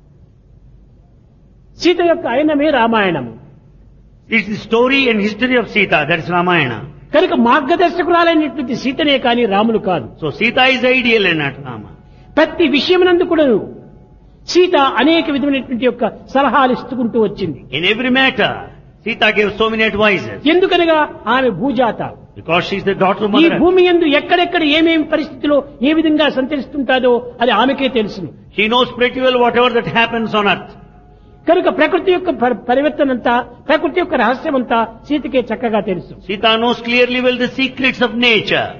[SPEAKER 1] సీత యొక్క ఆయనమే రామాయణము.
[SPEAKER 2] It's the story and history of Sita, that is Ramayana.
[SPEAKER 1] కనుక మార్గదర్శకురాలైనటువంటి సీతనే కాని రాములు కాదు.
[SPEAKER 2] So Sita is ideal and not Rama.
[SPEAKER 1] ప్రతి విషయమునందు కూడా సీత అనేక విధమైనటువంటి యొక్క సలహాలు ఇస్తుకుంటూ వచ్చింది.
[SPEAKER 2] In every matter, Sita gave so many advices.
[SPEAKER 1] ఎందుకనగా ఆమె భూజాత.
[SPEAKER 2] Because she is the daughter of
[SPEAKER 1] ఈ
[SPEAKER 2] Mother.
[SPEAKER 1] భూమి యందు ఎక్కడెక్కడ ఏమేమి పరిస్థితిలో ఏ విధంగా సంచరిస్తుంటాదో అది ఆమెకే తెలుసును.
[SPEAKER 2] She knows pretty well whatever that happens on earth.
[SPEAKER 1] కనుక ప్రకృతి యొక్క పరివర్తనంతా, ప్రకృతి యొక్క రహస్యమంతా సీతకే చక్కగా తెలుసు.
[SPEAKER 2] Sita knows clearly well the secrets of nature.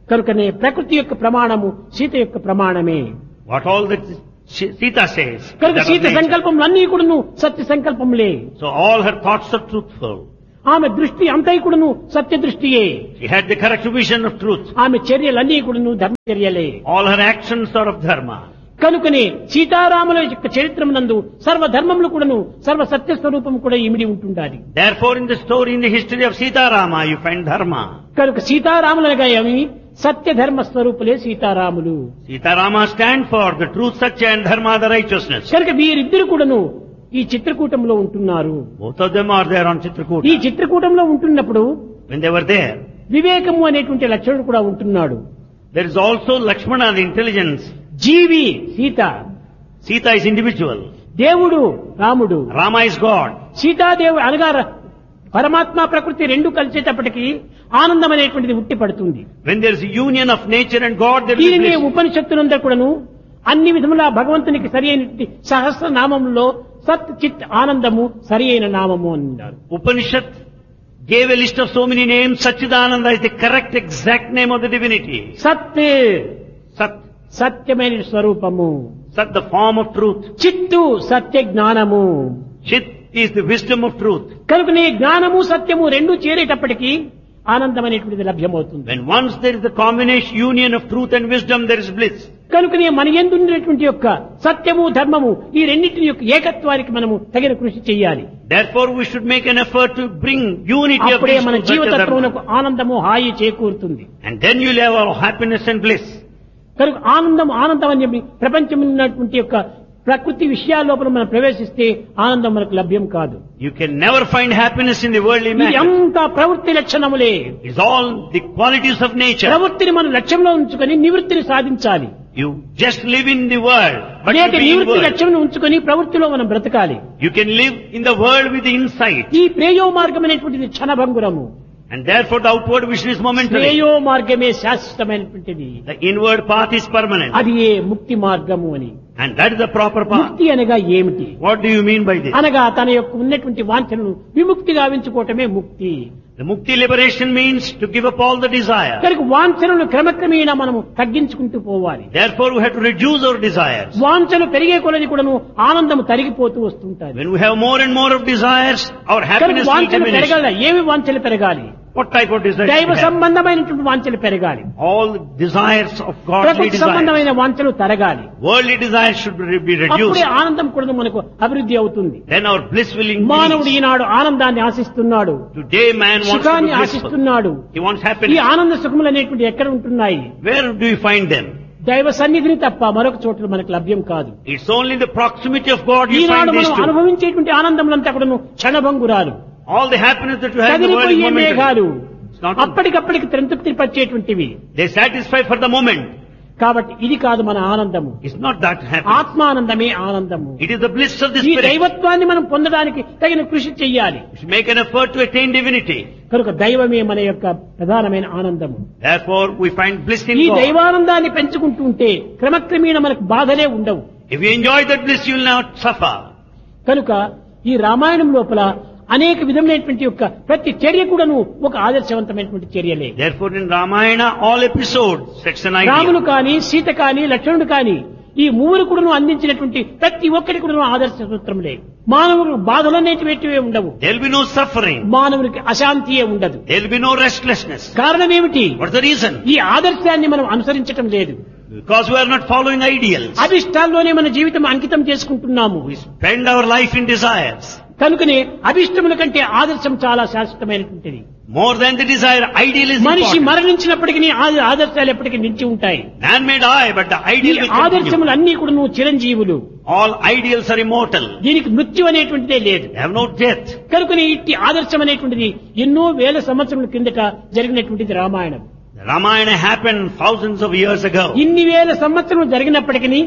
[SPEAKER 1] కనుకనే ప్రకృతి యొక్క ప్రమాణము సీత యొక్క ప్రమాణమే.
[SPEAKER 2] What all that Sita says.
[SPEAKER 1] కనుక
[SPEAKER 2] that of
[SPEAKER 1] సీత
[SPEAKER 2] nature.
[SPEAKER 1] సంకల్పములన్నీ కూడాను సత్య సంకల్పములే.
[SPEAKER 2] So all her thoughts are truthful.
[SPEAKER 1] ఆమె దృష్టి అంతై కూడాను సత్య దృష్టియే.
[SPEAKER 2] She had the correct vision of truth.
[SPEAKER 1] ఆమె చర్యలన్నీ కూడాను ధర్మచర్యలే.
[SPEAKER 2] All her actions are of dharma.
[SPEAKER 1] కనుకనే సీతారాముల యొక్క చరిత్రమునందు సర్వధర్మములు కూడాను సర్వ సత్య స్వరూపం కూడా ఇమిడి ఉంటుండాలి.
[SPEAKER 2] Therefore in the story, in the history of Sita Rama, you find dharma.
[SPEAKER 1] కనుక సీతారాములనగా ఏమి సత్య ధర్మ స్వరూపులే సీతారాములు.
[SPEAKER 2] Sita Rama stand for the truth, satya and dharma, the righteousness.
[SPEAKER 1] కనుక వీరిద్దరు కూడాను ఈ చిత్రకూటంలో ఉంటున్నారు.
[SPEAKER 2] Both of them are there on
[SPEAKER 1] ఈ
[SPEAKER 2] Chitrakuta.
[SPEAKER 1] చిత్రకూటంలో ఉంటున్నప్పుడు
[SPEAKER 2] When they were there,
[SPEAKER 1] వివేకము అనేటువంటి లక్షణుడు కూడా ఉంటున్నాడు.
[SPEAKER 2] there is also Lakshmana, the intelligence.
[SPEAKER 1] G V Sita,
[SPEAKER 2] Sita is individual.
[SPEAKER 1] దేవుడు రాముడు.
[SPEAKER 2] Rama is God.
[SPEAKER 1] సీతాదేవి అనగా పరమాత్మ ప్రకృతి రెండు కలిసేటప్పటికీ ఆనందం అనేటువంటిది ఉట్టి పడుతుంది.
[SPEAKER 2] When there is a union of nature and God, there is
[SPEAKER 1] దీనిని
[SPEAKER 2] bliss.
[SPEAKER 1] ఉపనిషత్తులందరూ కూడాను అన్ని విధముల భగవంతునికి సరి అయినటువంటి సహస్రనామంలో సత్ చిత్ ఆనందము సరి అయిన నామము అన్నారు.
[SPEAKER 2] Upanishad gave a list of so many names. Satchidananda is the correct exact name of the divinity.
[SPEAKER 1] సత్
[SPEAKER 2] Sat,
[SPEAKER 1] సత్యమైన స్వరూపము,
[SPEAKER 2] Sat the form of truth.
[SPEAKER 1] చిత్తు సత్య జ్ఞానము.
[SPEAKER 2] Chit is the wisdom of truth.
[SPEAKER 1] కనుకనే జ్ఞానము సత్యము రెండు చేరేటప్పటికీ ఆనందం అనేటువంటిది లభ్యమవుతుంది.
[SPEAKER 2] When once there is the combination, union of truth and wisdom, there is bliss.
[SPEAKER 1] కనుకనే మన యందు ఉన్నటువంటి యొక్క సత్యము ధర్మము ఈ రెండింటిని యొక్క ఏకత్వానికి మనము తగిన కృషి చేయాలి.
[SPEAKER 2] Therefore we should make an effort to bring unity of
[SPEAKER 1] అప్పుడే
[SPEAKER 2] these
[SPEAKER 1] మన
[SPEAKER 2] two, satya,
[SPEAKER 1] జీవితత్వమునకు
[SPEAKER 2] dharma.
[SPEAKER 1] ఆనందము హాయి చేకూరుతుంది.
[SPEAKER 2] And then you will have our happiness and bliss.
[SPEAKER 1] కనుక ఆనందం ఆనందం అని చెప్పి ప్రపంచం ఉన్నటువంటి యొక్క ప్రకృతి విషయాల లోపల మనం ప్రవేశిస్తే ఆనందం మనకు లభ్యం కాదు.
[SPEAKER 2] You can never find happiness in the worldly
[SPEAKER 1] ఇది
[SPEAKER 2] matter.
[SPEAKER 1] అంతా ప్రవృత్తి లక్షణములే.
[SPEAKER 2] It's all the qualities of nature.
[SPEAKER 1] ప్రవృత్తిని మనం లక్ష్యంలో ఉంచుకొని నివృత్తిని సాధించాలి.
[SPEAKER 2] You just live in the world, but you
[SPEAKER 1] అనేక
[SPEAKER 2] be in
[SPEAKER 1] నివృత్తి
[SPEAKER 2] world.
[SPEAKER 1] లక్ష్యం ఉంచుకొని ప్రవృత్తిలో మనం బ్రతకాలి.
[SPEAKER 2] You can live in the world with the insight.
[SPEAKER 1] ఈ ప్రేయో మార్గం అనేటువంటిది క్షణభంగురము.
[SPEAKER 2] And therefore the outward vision is momentary.
[SPEAKER 1] ప్రేయో మార్గమే శాశ్వతమైనటువంటిది.
[SPEAKER 2] The inward path is permanent.
[SPEAKER 1] అది ఏ ముక్తి మార్గము అని.
[SPEAKER 2] And that is the proper path.
[SPEAKER 1] ముక్తి అనగా ఏమిటి?
[SPEAKER 2] What do you mean by this?
[SPEAKER 1] అనగా తన యొక్క ఉన్నటువంటి వాంఛనను విముక్తిగా గావించుకోవటమే ముక్తి.
[SPEAKER 2] The mukti liberation means to give up all the desire.
[SPEAKER 1] కనుక వాంఛనను క్రమక్రమేణా మనము తగ్గించుకుంటూ పోవాలి.
[SPEAKER 2] Therefore we have to reduce our desires.
[SPEAKER 1] వాంఛను పెరిగే కొలది కూడాను ఆనందం తరిగిపోతూ వస్తుంటాయి.
[SPEAKER 2] When we have more and more of desires, our
[SPEAKER 1] కనుక
[SPEAKER 2] happiness will
[SPEAKER 1] వాంఛలు
[SPEAKER 2] diminish.
[SPEAKER 1] పెరగాల. ఏమి వాంఛలు పెరగాలి?
[SPEAKER 2] What type of desires?
[SPEAKER 1] దైవ
[SPEAKER 2] we have?
[SPEAKER 1] సంబంధమైనటువంటి వాంఛలు పెరగాలి.
[SPEAKER 2] All the desires of godly
[SPEAKER 1] ప్రకృతి
[SPEAKER 2] desires.
[SPEAKER 1] సంబంధమైన వాంఛలు తరగాలి.
[SPEAKER 2] Worldly desires should be reduced.
[SPEAKER 1] అప్పుడే ఆనందం కూడా మనకు అభివృద్ధి అవుతుంది.
[SPEAKER 2] Then our bliss will
[SPEAKER 1] మానవుడు
[SPEAKER 2] increase.
[SPEAKER 1] ఈనాడు ఆనందాన్ని ఆశిస్తున్నాడు,
[SPEAKER 2] Today man wants to
[SPEAKER 1] సుఖాన్ని
[SPEAKER 2] be blissful.
[SPEAKER 1] ఆశిస్తున్నాడు.
[SPEAKER 2] He wants
[SPEAKER 1] ఈ
[SPEAKER 2] happiness.
[SPEAKER 1] ఆనంద సుఖములు అనేటువంటి ఎక్కడ ఉంటున్నాయి?
[SPEAKER 2] Where do you find them?
[SPEAKER 1] దైవ సన్నిధిని తప్ప మరొక చోట మనకు లభ్యం కాదు.
[SPEAKER 2] It's only in the proximity of God you
[SPEAKER 1] Eenadu
[SPEAKER 2] find these
[SPEAKER 1] మనం
[SPEAKER 2] two.
[SPEAKER 1] అనుభవించేటువంటి ఆనందములంతా కూడాను క్షణభంగురాలు,
[SPEAKER 2] All the happiness that you have in the world is
[SPEAKER 1] కదిలిపోయే మేఘాలు,
[SPEAKER 2] momentary. It's not.
[SPEAKER 1] అప్పటికప్పటికి త్రంతృప్తి పరిచేటువంటివి.
[SPEAKER 2] They satisfy for the moment.
[SPEAKER 1] కాబట్టి ఇది కాదు మన ఆనందము.
[SPEAKER 2] It's not that happiness.
[SPEAKER 1] ఆత్మానందమే ఆనందము.
[SPEAKER 2] It is the bliss of the
[SPEAKER 1] ఈ
[SPEAKER 2] spirit.
[SPEAKER 1] దైవత్వాన్ని మనం పొందడానికి తగిన కృషి చెయ్యాలి.
[SPEAKER 2] We should make an effort to attain divinity.
[SPEAKER 1] కనుక దైవమే మన యొక్క ప్రధానమైన ఆనందము.
[SPEAKER 2] Therefore we find bliss in
[SPEAKER 1] ఈ
[SPEAKER 2] God.
[SPEAKER 1] దైవానందాన్ని పెంచుకుంటూ ఉంటే క్రమక్రమేణా మనకు బాధలే ఉండవు.
[SPEAKER 2] If you enjoy that bliss, you will not suffer.
[SPEAKER 1] కనుక ఈ రామాయణం లోపల అనేక విధమైనటువంటి యొక్క ప్రతి చర్య కూడాను ఒక ఆదర్శవంతమైనటువంటి చర్యలే.
[SPEAKER 2] Therefore in Ramayana all episodes sets an
[SPEAKER 1] Ramulu
[SPEAKER 2] idea.
[SPEAKER 1] కాని సీత కాని లక్ష్మణుడు కాని ఈ మూడు కూడాను అందించినటువంటి ప్రతి ఒక్కటి కూడాను ఆదర్శ సూత్రములే. మానవుడు బాధలనేటివే ఉండవు.
[SPEAKER 2] There will be no suffering.
[SPEAKER 1] మానవునికి అశాంతియే ఉండదు.
[SPEAKER 2] There will be no restlessness.
[SPEAKER 1] కారణం ఏమిటి?
[SPEAKER 2] What's the reason?
[SPEAKER 1] ఈ ఆదర్శాన్ని మనం అనుసరించటం లేదు.
[SPEAKER 2] Because we are not following ideals.
[SPEAKER 1] అభిష్టాల్లోనే మన జీవితం అంకితం చేసుకుంటున్నాము.
[SPEAKER 2] We spend our life in desires.
[SPEAKER 1] కనుకనే అభిష్టముల కంటే ఆదర్శం చాలా శాశ్వతమైనటువంటిది.
[SPEAKER 2] More than the desire, ideal is
[SPEAKER 1] మనిషి
[SPEAKER 2] important.
[SPEAKER 1] మరణించినప్పటికీ ఆదర్శాలు ఎప్పటికీ నిలిచి ఉంటాయి.
[SPEAKER 2] Man may die, but the
[SPEAKER 1] ఈ
[SPEAKER 2] ideal will continue.
[SPEAKER 1] ఆదర్శములు అన్ని కూడా నువ్వు చిరంజీవులు.
[SPEAKER 2] All ideals are immortal.
[SPEAKER 1] దీనికి మృత్యు అనేటువంటిదే లేదు.
[SPEAKER 2] They have no death.
[SPEAKER 1] కనుకనే ఇట్టి ఆదర్శం అనేటువంటిది ఎన్నో వేల సంవత్సరముల కిందట జరిగినటువంటిది Ramayanam.
[SPEAKER 2] The Ramayana happened thousands of years ago.
[SPEAKER 1] ఇన్ని వేల సంవత్సరములు జరిగినప్పటికీ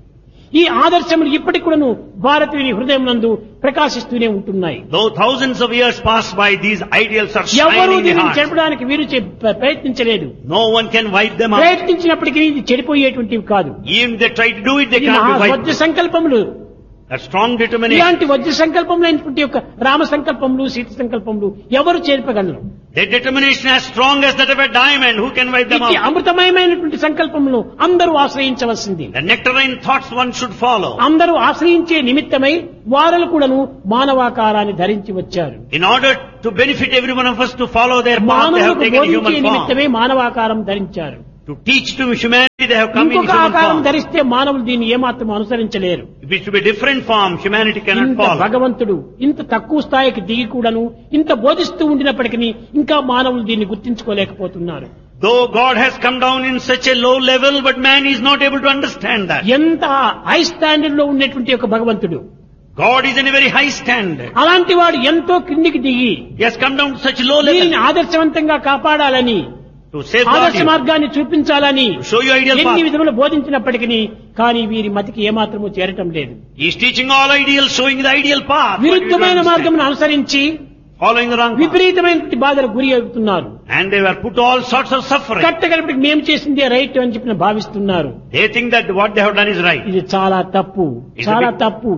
[SPEAKER 1] ఈ ఆదర్శములు ఇప్పటికి కూడాను భారతీయుని హృదయం నందు ప్రకాశిస్తూనే ఉంటున్నాయి.
[SPEAKER 2] Though thousands of years pass by, these ideals are
[SPEAKER 1] ఎవరు
[SPEAKER 2] shining in the
[SPEAKER 1] దీనిని
[SPEAKER 2] heart.
[SPEAKER 1] చెరపడానికి వీరు ప్రయత్నించలేదు.
[SPEAKER 2] No one can wipe them out.
[SPEAKER 1] ప్రయత్నించినప్పటికీ ఇది చెడిపోయేటువంటివి కాదు.
[SPEAKER 2] Even if they try to do it, they
[SPEAKER 1] ఈ
[SPEAKER 2] can't be wiped.
[SPEAKER 1] Vajra సంకల్పములు,
[SPEAKER 2] A strong determination.
[SPEAKER 1] ఇలాంటి వజ్ర సంకల్పములైనటువంటి యొక్క రామ సంకల్పములు సీత సంకల్పములు ఎవరు చేర్పగలరు?
[SPEAKER 2] Their determination as strong as that of a diamond. Who can wipe them
[SPEAKER 1] ఇట్టి
[SPEAKER 2] out?
[SPEAKER 1] అమృతమయమైనటువంటి సంకల్పమును అందరూ ఆశ్రయించవలసింది.
[SPEAKER 2] The nectarine thoughts one should follow.
[SPEAKER 1] అందరూ ఆశ్రయించే నిమిత్తమై వారలు కూడాను మానవాకారాన్ని ధరించి వచ్చారు.
[SPEAKER 2] In order to benefit every one of us to follow their path, they have
[SPEAKER 1] మానవులకు
[SPEAKER 2] taken
[SPEAKER 1] బోధించే
[SPEAKER 2] human form.
[SPEAKER 1] నిమిత్తమే మానవాకారం ధరించారు.
[SPEAKER 2] To teach to humanity, they have come in
[SPEAKER 1] ఇంకొక
[SPEAKER 2] human
[SPEAKER 1] ఆకారం
[SPEAKER 2] form.
[SPEAKER 1] ధరిస్తే మానవులు దీన్ని ఏమాత్రం అనుసరించలేరు.
[SPEAKER 2] If it should be different form, humanity cannot
[SPEAKER 1] ఇంత
[SPEAKER 2] follow.
[SPEAKER 1] భగవంతుడు ఇంత తక్కువ స్థాయికి దిగి కూడాను ఇంత బోధిస్తూ ఉండినప్పటికీ ఇంకా మానవులు దీన్ని గుర్తించుకోలేకపోతున్నారు.
[SPEAKER 2] Though God has come down in such a low level, but man is not able to understand that.
[SPEAKER 1] ఎంత హై స్టాండర్డ్ లో ఉన్నటువంటి ఒక భగవంతుడు,
[SPEAKER 2] God is in a very high standard.
[SPEAKER 1] అలాంటి వాడు ఎంతో కిందికి దిగి
[SPEAKER 2] He has come down to such low level
[SPEAKER 1] దీనిని ఆదర్శవంతంగా కాపాడాలని,
[SPEAKER 2] to safeguard
[SPEAKER 1] ఆదర్శ
[SPEAKER 2] you,
[SPEAKER 1] మార్గాన్ని చూపించాలని
[SPEAKER 2] to show you ideal
[SPEAKER 1] ఎన్ని
[SPEAKER 2] path.
[SPEAKER 1] విధములు బోధించినప్పటికీ కానీ వీరి మతికి ఏమాత్రము చేరటం లేదు.
[SPEAKER 2] He is teaching all ideals, showing the ideal path. but you don't
[SPEAKER 1] విరుద్ధమైన
[SPEAKER 2] understand.
[SPEAKER 1] మార్గమును అనుసరించి
[SPEAKER 2] Following the wrong path.
[SPEAKER 1] విపరీతమైనటువంటి బాధలకు గురి అవుతున్నారు.
[SPEAKER 2] And they were put to all sorts of suffering.
[SPEAKER 1] కట్టగలిపటికి మేము చేసిందే రైట్ అని చెప్పి భావిస్తున్నారు.
[SPEAKER 2] They think that what they have done is right.
[SPEAKER 1] ఇది చాలా తప్పు, చాలా తప్పు.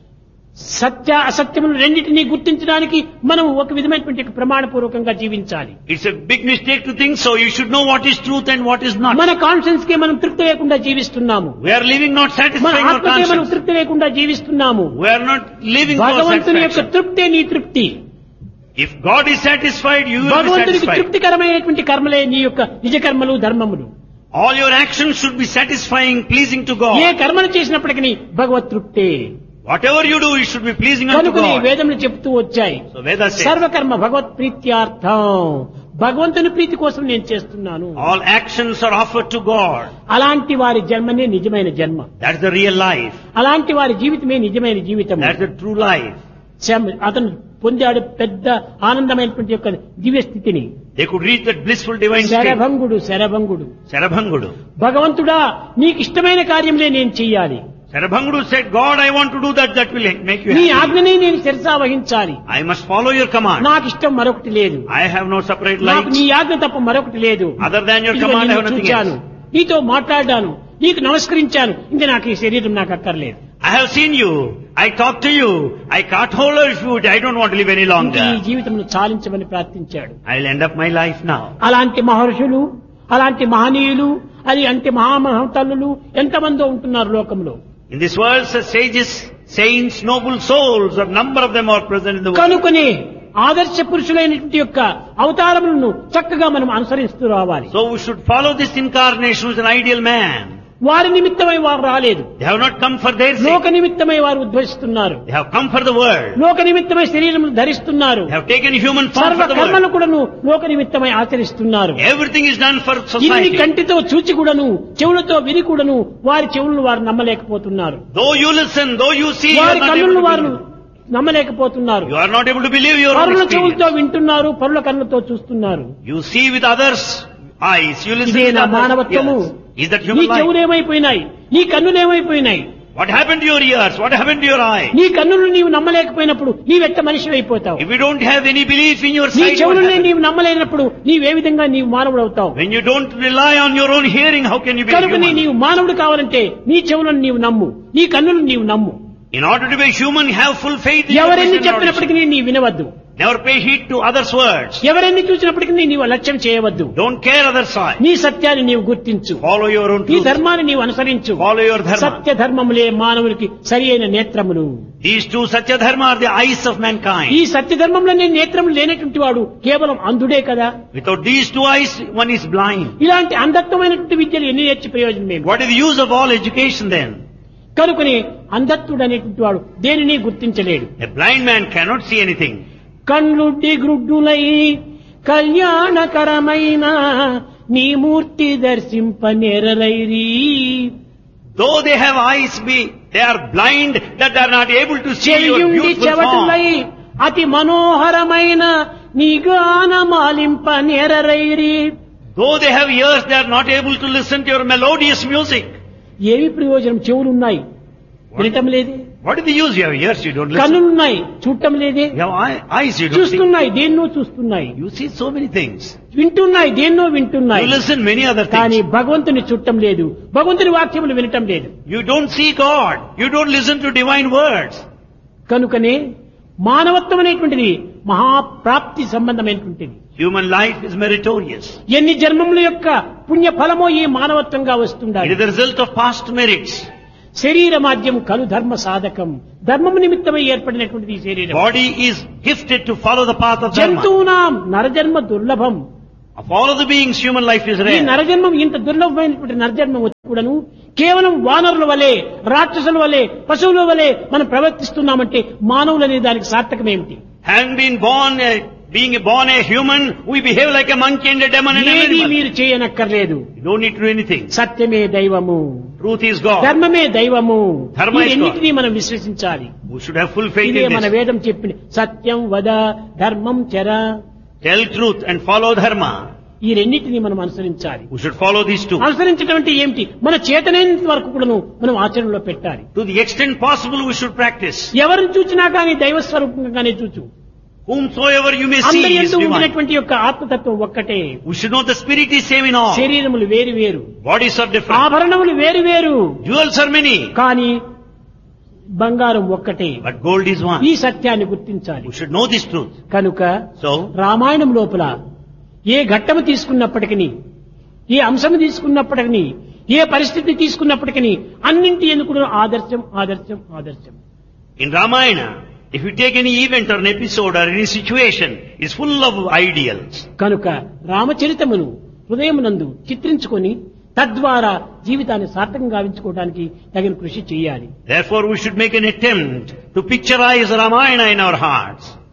[SPEAKER 1] సత్య అసత్యములు రెండింటినీ గుర్తించడానికి మనం ఒక విధమైనటువంటి ప్రమాణపూర్వకంగా జీవించాలి.
[SPEAKER 2] It's a big mistake to think so. You should know what is truth and what is not.
[SPEAKER 1] మన కాన్షియన్స్ కి మనం తృప్తి లేకుండా జీవిస్తున్నాము.
[SPEAKER 2] We are living not
[SPEAKER 1] మన
[SPEAKER 2] satisfying our
[SPEAKER 1] ఆత్మకే మనం
[SPEAKER 2] conscience.
[SPEAKER 1] తృప్తి లేకుండా జీవిస్తున్నాము.
[SPEAKER 2] We are not living for
[SPEAKER 1] భగవంతుని యొక్క
[SPEAKER 2] satisfaction.
[SPEAKER 1] తృప్తే నీ తృప్తి.
[SPEAKER 2] If God is satisfied, you will be
[SPEAKER 1] భగవంతునికి
[SPEAKER 2] satisfied.
[SPEAKER 1] తృప్తికరమైనటువంటి కర్మలే నీ యొక్క నిజ కర్మలు ధర్మములు.
[SPEAKER 2] All your actions should be satifying, pleasing to
[SPEAKER 1] A
[SPEAKER 2] God.
[SPEAKER 1] కర్మను చేసినప్పటికీ భగవత్ తృప్తే.
[SPEAKER 2] Whatever you do, it should be pleasing unto
[SPEAKER 1] కనుకనే
[SPEAKER 2] God.
[SPEAKER 1] వేదములు చెప్తూ వచ్చాయి,
[SPEAKER 2] So Vedas says,
[SPEAKER 1] సర్వకర్మ భగవత్ ప్రీత్యార్థం, భగవంతుని ప్రీతి కోసం నేను చేస్తున్నాను.
[SPEAKER 2] all actions are offered to God.
[SPEAKER 1] అలాంటి వారి జన్మనే నిజమైన జన్మ,
[SPEAKER 2] That's the real life.
[SPEAKER 1] అలాంటి వారి జీవితమే నిజమైన జీవితం.
[SPEAKER 2] That's the true life.
[SPEAKER 1] అతను పొందాడు పెద్ద ఆనందమైనటువంటి యొక్క దివ్య స్థితిని.
[SPEAKER 2] They could reach that blissful divine state.
[SPEAKER 1] శరభంగుడు శరభంగుడు,
[SPEAKER 2] Sarabhangudu.
[SPEAKER 1] భగవంతుడా నీకు ఇష్టమైన కార్యంలే నేను చెయ్యాలి,
[SPEAKER 2] Sarabhangudu said, God, I want to do that. That will make you
[SPEAKER 1] నీ
[SPEAKER 2] happy.
[SPEAKER 1] ఆజ్ఞనే నేను శిరసా వహించాలి,
[SPEAKER 2] I must follow your command.
[SPEAKER 1] నాకు ఇష్టం మరొకటి లేదు,
[SPEAKER 2] I have no separate
[SPEAKER 1] నాకు నీ
[SPEAKER 2] life.
[SPEAKER 1] ఆజ్ఞ తప్ప మరొకటి లేదు.
[SPEAKER 2] Other than your
[SPEAKER 1] ఇదిగో
[SPEAKER 2] command, I
[SPEAKER 1] నిన్ను
[SPEAKER 2] have nothing
[SPEAKER 1] చూచాను,
[SPEAKER 2] else.
[SPEAKER 1] నీతో మాట్లాడాను, నీకు నమస్కరించాను, ఇంకా నాకు ఈ శరీరం నాకు అక్కర్లేదు.
[SPEAKER 2] I have seen you. I talked to you. I caught hold of you. I don't want to live any
[SPEAKER 1] ఇంకా
[SPEAKER 2] longer.
[SPEAKER 1] ఈ జీవితంలో చాలించమని ప్రార్థించాడు.
[SPEAKER 2] I'll end up my life now.
[SPEAKER 1] అలాంటి మహర్షులు, అలాంటి మహనీయులు, అది అంటే మహామహతల్లులు ఎంతమందో ఉంటున్నారు లోకంలో.
[SPEAKER 2] In this world, such sages, saints, noble souls, a number of them are present in the world.
[SPEAKER 1] కనుకనే ఆదర్శ పురుషులైనటువంటి యొక్క అవతారములను చక్కగా మనం అనుసరిస్తూ రావాలి.
[SPEAKER 2] So we should follow this incarnation who is an ideal man.
[SPEAKER 1] వారి నిమిత్తమై వారు రాలేదు,
[SPEAKER 2] They have not come for their
[SPEAKER 1] లోక
[SPEAKER 2] sake.
[SPEAKER 1] నిమిత్తమై వారు ఉద్భవిస్తున్నారు,
[SPEAKER 2] They have come for the world.
[SPEAKER 1] లోక నిమిత్తమై శరీరములు ధరిస్తున్నారు,
[SPEAKER 2] They have taken human form
[SPEAKER 1] సర్వ
[SPEAKER 2] for the
[SPEAKER 1] కర్మలు
[SPEAKER 2] world.
[SPEAKER 1] కూడాను లోక నిమిత్తమై ఆచరిస్తున్నారు.
[SPEAKER 2] Everything is done for
[SPEAKER 1] ఇన్ని
[SPEAKER 2] society.
[SPEAKER 1] కంటితో చూచి కూడాను చెవులతో విని కూడాను వారి చెవులను వారు నమ్మలేకపోతున్నారు,
[SPEAKER 2] Though you listen, though you see, you are
[SPEAKER 1] వారి
[SPEAKER 2] not
[SPEAKER 1] కన్నులను
[SPEAKER 2] able to
[SPEAKER 1] వారు
[SPEAKER 2] believe.
[SPEAKER 1] నమ్మలేకపోతున్నారు.
[SPEAKER 2] You are not able to believe your own
[SPEAKER 1] పరుల
[SPEAKER 2] experience.
[SPEAKER 1] చెవులతో వింటున్నారు, పరుల కన్నులతో చూస్తున్నారు.
[SPEAKER 2] You see with others' eyes. You listen
[SPEAKER 1] ఇదే
[SPEAKER 2] with
[SPEAKER 1] నా
[SPEAKER 2] others'
[SPEAKER 1] మానవత్వము.
[SPEAKER 2] ears. Is that
[SPEAKER 1] నీ
[SPEAKER 2] human life?
[SPEAKER 1] చెవులేమైపోయినాయి, నీ కన్నులేమైపోయినాయి,
[SPEAKER 2] What happened to your ears? What happened to your eye?
[SPEAKER 1] నీ కన్నులు నీవు నమ్మలేకపోయినప్పుడు నీవెట్ట మనిషి అయిపోతావు,
[SPEAKER 2] If you don't have any belief in your
[SPEAKER 1] నీ
[SPEAKER 2] sight, what
[SPEAKER 1] చెవులనే
[SPEAKER 2] happens?
[SPEAKER 1] నీవు నమ్మలేనప్పుడు నీవే విధంగా నీవు మానవుడు అవుతావు.
[SPEAKER 2] When you don't rely on your own hearing, how can you be
[SPEAKER 1] కనుక
[SPEAKER 2] human?
[SPEAKER 1] నీవు మానవుడు కావాలంటే నీ చెవులను నీవు నమ్ము, నీ కన్నులు నీవు నమ్ము.
[SPEAKER 2] In order to be human, have full faith in your
[SPEAKER 1] ఎవరెన్ని
[SPEAKER 2] vision and audition.
[SPEAKER 1] చెప్పినప్పటికీ నీ వినవద్దు,
[SPEAKER 2] Never pay heed to others' words.
[SPEAKER 1] ఎవరెన్ని చూసినప్పటికీ నీవు లక్ష్యం చేయవద్దు.
[SPEAKER 2] Don't care others' side.
[SPEAKER 1] నీ సత్యాన్ని నీవు గుర్తించు,
[SPEAKER 2] Follow your own
[SPEAKER 1] నీ
[SPEAKER 2] truth.
[SPEAKER 1] ధర్మాన్ని నీవు అనుసరించు.
[SPEAKER 2] Follow your dharma.
[SPEAKER 1] సత్య ధర్మములే మానవునికి సరి అయిన నేత్రములు.
[SPEAKER 2] These two Satya Dharma are the eyes of
[SPEAKER 1] ఈ
[SPEAKER 2] mankind.
[SPEAKER 1] సత్య ధర్మంలో నేత్రములు లేనటువంటి వాడు కేవలం అంధుడే కదా.
[SPEAKER 2] Without these two eyes, one is blind.
[SPEAKER 1] ఇలాంటి అంధత్వమైనటువంటి విద్యలు ఎన్ని నేర్చి ప్రయోజనం ఏమి?
[SPEAKER 2] What is the use of all education then?
[SPEAKER 1] కనుకనే అంధత్వుడు అనేటువంటి వాడు దేనిని గుర్తించలేడు.
[SPEAKER 2] A blind man cannot see anything.
[SPEAKER 1] కళ్ళుడ్డి గ్రుడ్డులై కళ్యాణకరమైన నీ మూర్తి దర్శింప నెరలైరి.
[SPEAKER 2] Though they have eyes, they are blind that they are not able to see your
[SPEAKER 1] చెయ్యుండి
[SPEAKER 2] beautiful
[SPEAKER 1] చెవటులై
[SPEAKER 2] form.
[SPEAKER 1] అతి మనోహరమైన నీ గానమాలింప నెరరైరి.
[SPEAKER 2] Though they have ears, they are not able to listen to your melodious music.
[SPEAKER 1] ఏమి ప్రయోజనం? చెవులున్నాయి, వినటం లేదే.
[SPEAKER 2] What is the use? You have ears, you don't listen.
[SPEAKER 1] కన్నులున్నాయి, చూడటం లేదే.
[SPEAKER 2] You have eyes, you don't see.
[SPEAKER 1] చూస్తున్నాయి, దేన్నో చూస్తున్నాయి.
[SPEAKER 2] You see so many things.
[SPEAKER 1] వింటున్నాయి, దేన్నో వింటున్నాయి.
[SPEAKER 2] You listen many other
[SPEAKER 1] కానీ
[SPEAKER 2] things.
[SPEAKER 1] భగవంతుని చుట్టం లేదు, భగవంతుని వాక్యములు వినటం లేదు.
[SPEAKER 2] You don't see God. You don't listen to divine words.
[SPEAKER 1] కనుకనే మానవత్వం అనేటువంటిది మహాప్రాప్తి సంబంధమైనటువంటిది.
[SPEAKER 2] Human life is meritorious.
[SPEAKER 1] ఎన్ని జన్మముల యొక్క పుణ్య ఫలమో ఈ మానవత్వంగా వస్తుండాలి.
[SPEAKER 2] It is the result of past merits.
[SPEAKER 1] శరీర మాధ్యం కలు ధర్మ సాధకం. ధర్మము నిమిత్తమై ఏర్పడినటువంటిది ఈ శరీరం.
[SPEAKER 2] Body is gifted to follow the path of dharma.
[SPEAKER 1] జంతువునాం నరజన్మ దుర్లభం.
[SPEAKER 2] Of all of the beings, human life is
[SPEAKER 1] ఈ
[SPEAKER 2] rare.
[SPEAKER 1] నరజన్మం ఇంత దుర్లభమైనటువంటి నరజన్మం కూడాను కేవలం వానరుల వలె, రాక్షసుల వలె, పశువుల వలె మనం ప్రవర్తిస్తున్నామంటే మానవులనే దానికి సార్థకమేమిటి?
[SPEAKER 2] Having been being born a human, we behave like a monkey and a demon and an
[SPEAKER 1] ఏది
[SPEAKER 2] animal.
[SPEAKER 1] మీరు చేయనక్కర్లేదు.
[SPEAKER 2] You don't need to do anything.
[SPEAKER 1] సత్యమే దైవము,
[SPEAKER 2] Truth is God.
[SPEAKER 1] ధర్మమే దైవము.
[SPEAKER 2] ధర్మ is
[SPEAKER 1] ఇవన్నిటినీ మనం విశ్వసించాలి.
[SPEAKER 2] We should have full faith
[SPEAKER 1] ఇదే
[SPEAKER 2] in
[SPEAKER 1] మన
[SPEAKER 2] this.
[SPEAKER 1] వేదం చెప్పిన సత్యం వద ధర్మం చర.
[SPEAKER 2] Tell truth and follow dharma.
[SPEAKER 1] ఈ రెండింటినీ మనం అనుసరించాలి.
[SPEAKER 2] We should follow these two.
[SPEAKER 1] అనుసరించడం అంటే ఏమిటి? మన చేతనైనంత వరకు కూడాను మనం ఆచరణలో పెట్టాలి.
[SPEAKER 2] To the extent possible, we should practice.
[SPEAKER 1] ఎవరిని చూచినా కానీ దైవ స్వరూపంగానే చూచు.
[SPEAKER 2] Whomsoever you may see
[SPEAKER 1] అందరి
[SPEAKER 2] is
[SPEAKER 1] యందు
[SPEAKER 2] divine.
[SPEAKER 1] ఉండినటువంటి యొక్క ఆత్మతత్వం ఒక్కటే.
[SPEAKER 2] We should know the spirit is same in all.
[SPEAKER 1] శరీరములు వేరు వేరు,
[SPEAKER 2] Bodies are different.
[SPEAKER 1] ఆభరణములు వేరు వేరు,
[SPEAKER 2] Jewels are many.
[SPEAKER 1] కానీ బంగారం ఒక్కటే.
[SPEAKER 2] But gold is one.
[SPEAKER 1] ఈ సత్యాన్ని గుర్తించాలి.
[SPEAKER 2] We should know this truth.
[SPEAKER 1] కనుక
[SPEAKER 2] So,
[SPEAKER 1] రామాయణం లోపల ఏ ఘట్టము తీసుకున్నప్పటికీ, ఏ అంశము తీసుకున్నప్పటికీ, ఏ పరిస్థితి తీసుకున్నప్పటికీ అన్నింటి ఎందుకు ఆదర్శం ఆదర్శం ఆదర్శం.
[SPEAKER 2] in Ramayana, if you take any event or an episode or any situation, it's full of ideals.
[SPEAKER 1] కనుక రామచరితమును హృదయమునందు చిత్రించుకొని తద్వారా జీవితాన్ని సార్థకంగా గావించుకోవడానికి తగిన కృషి చేయాలి.
[SPEAKER 2] Therefore, we should make an attempt to picturize Ramayana in our hearts.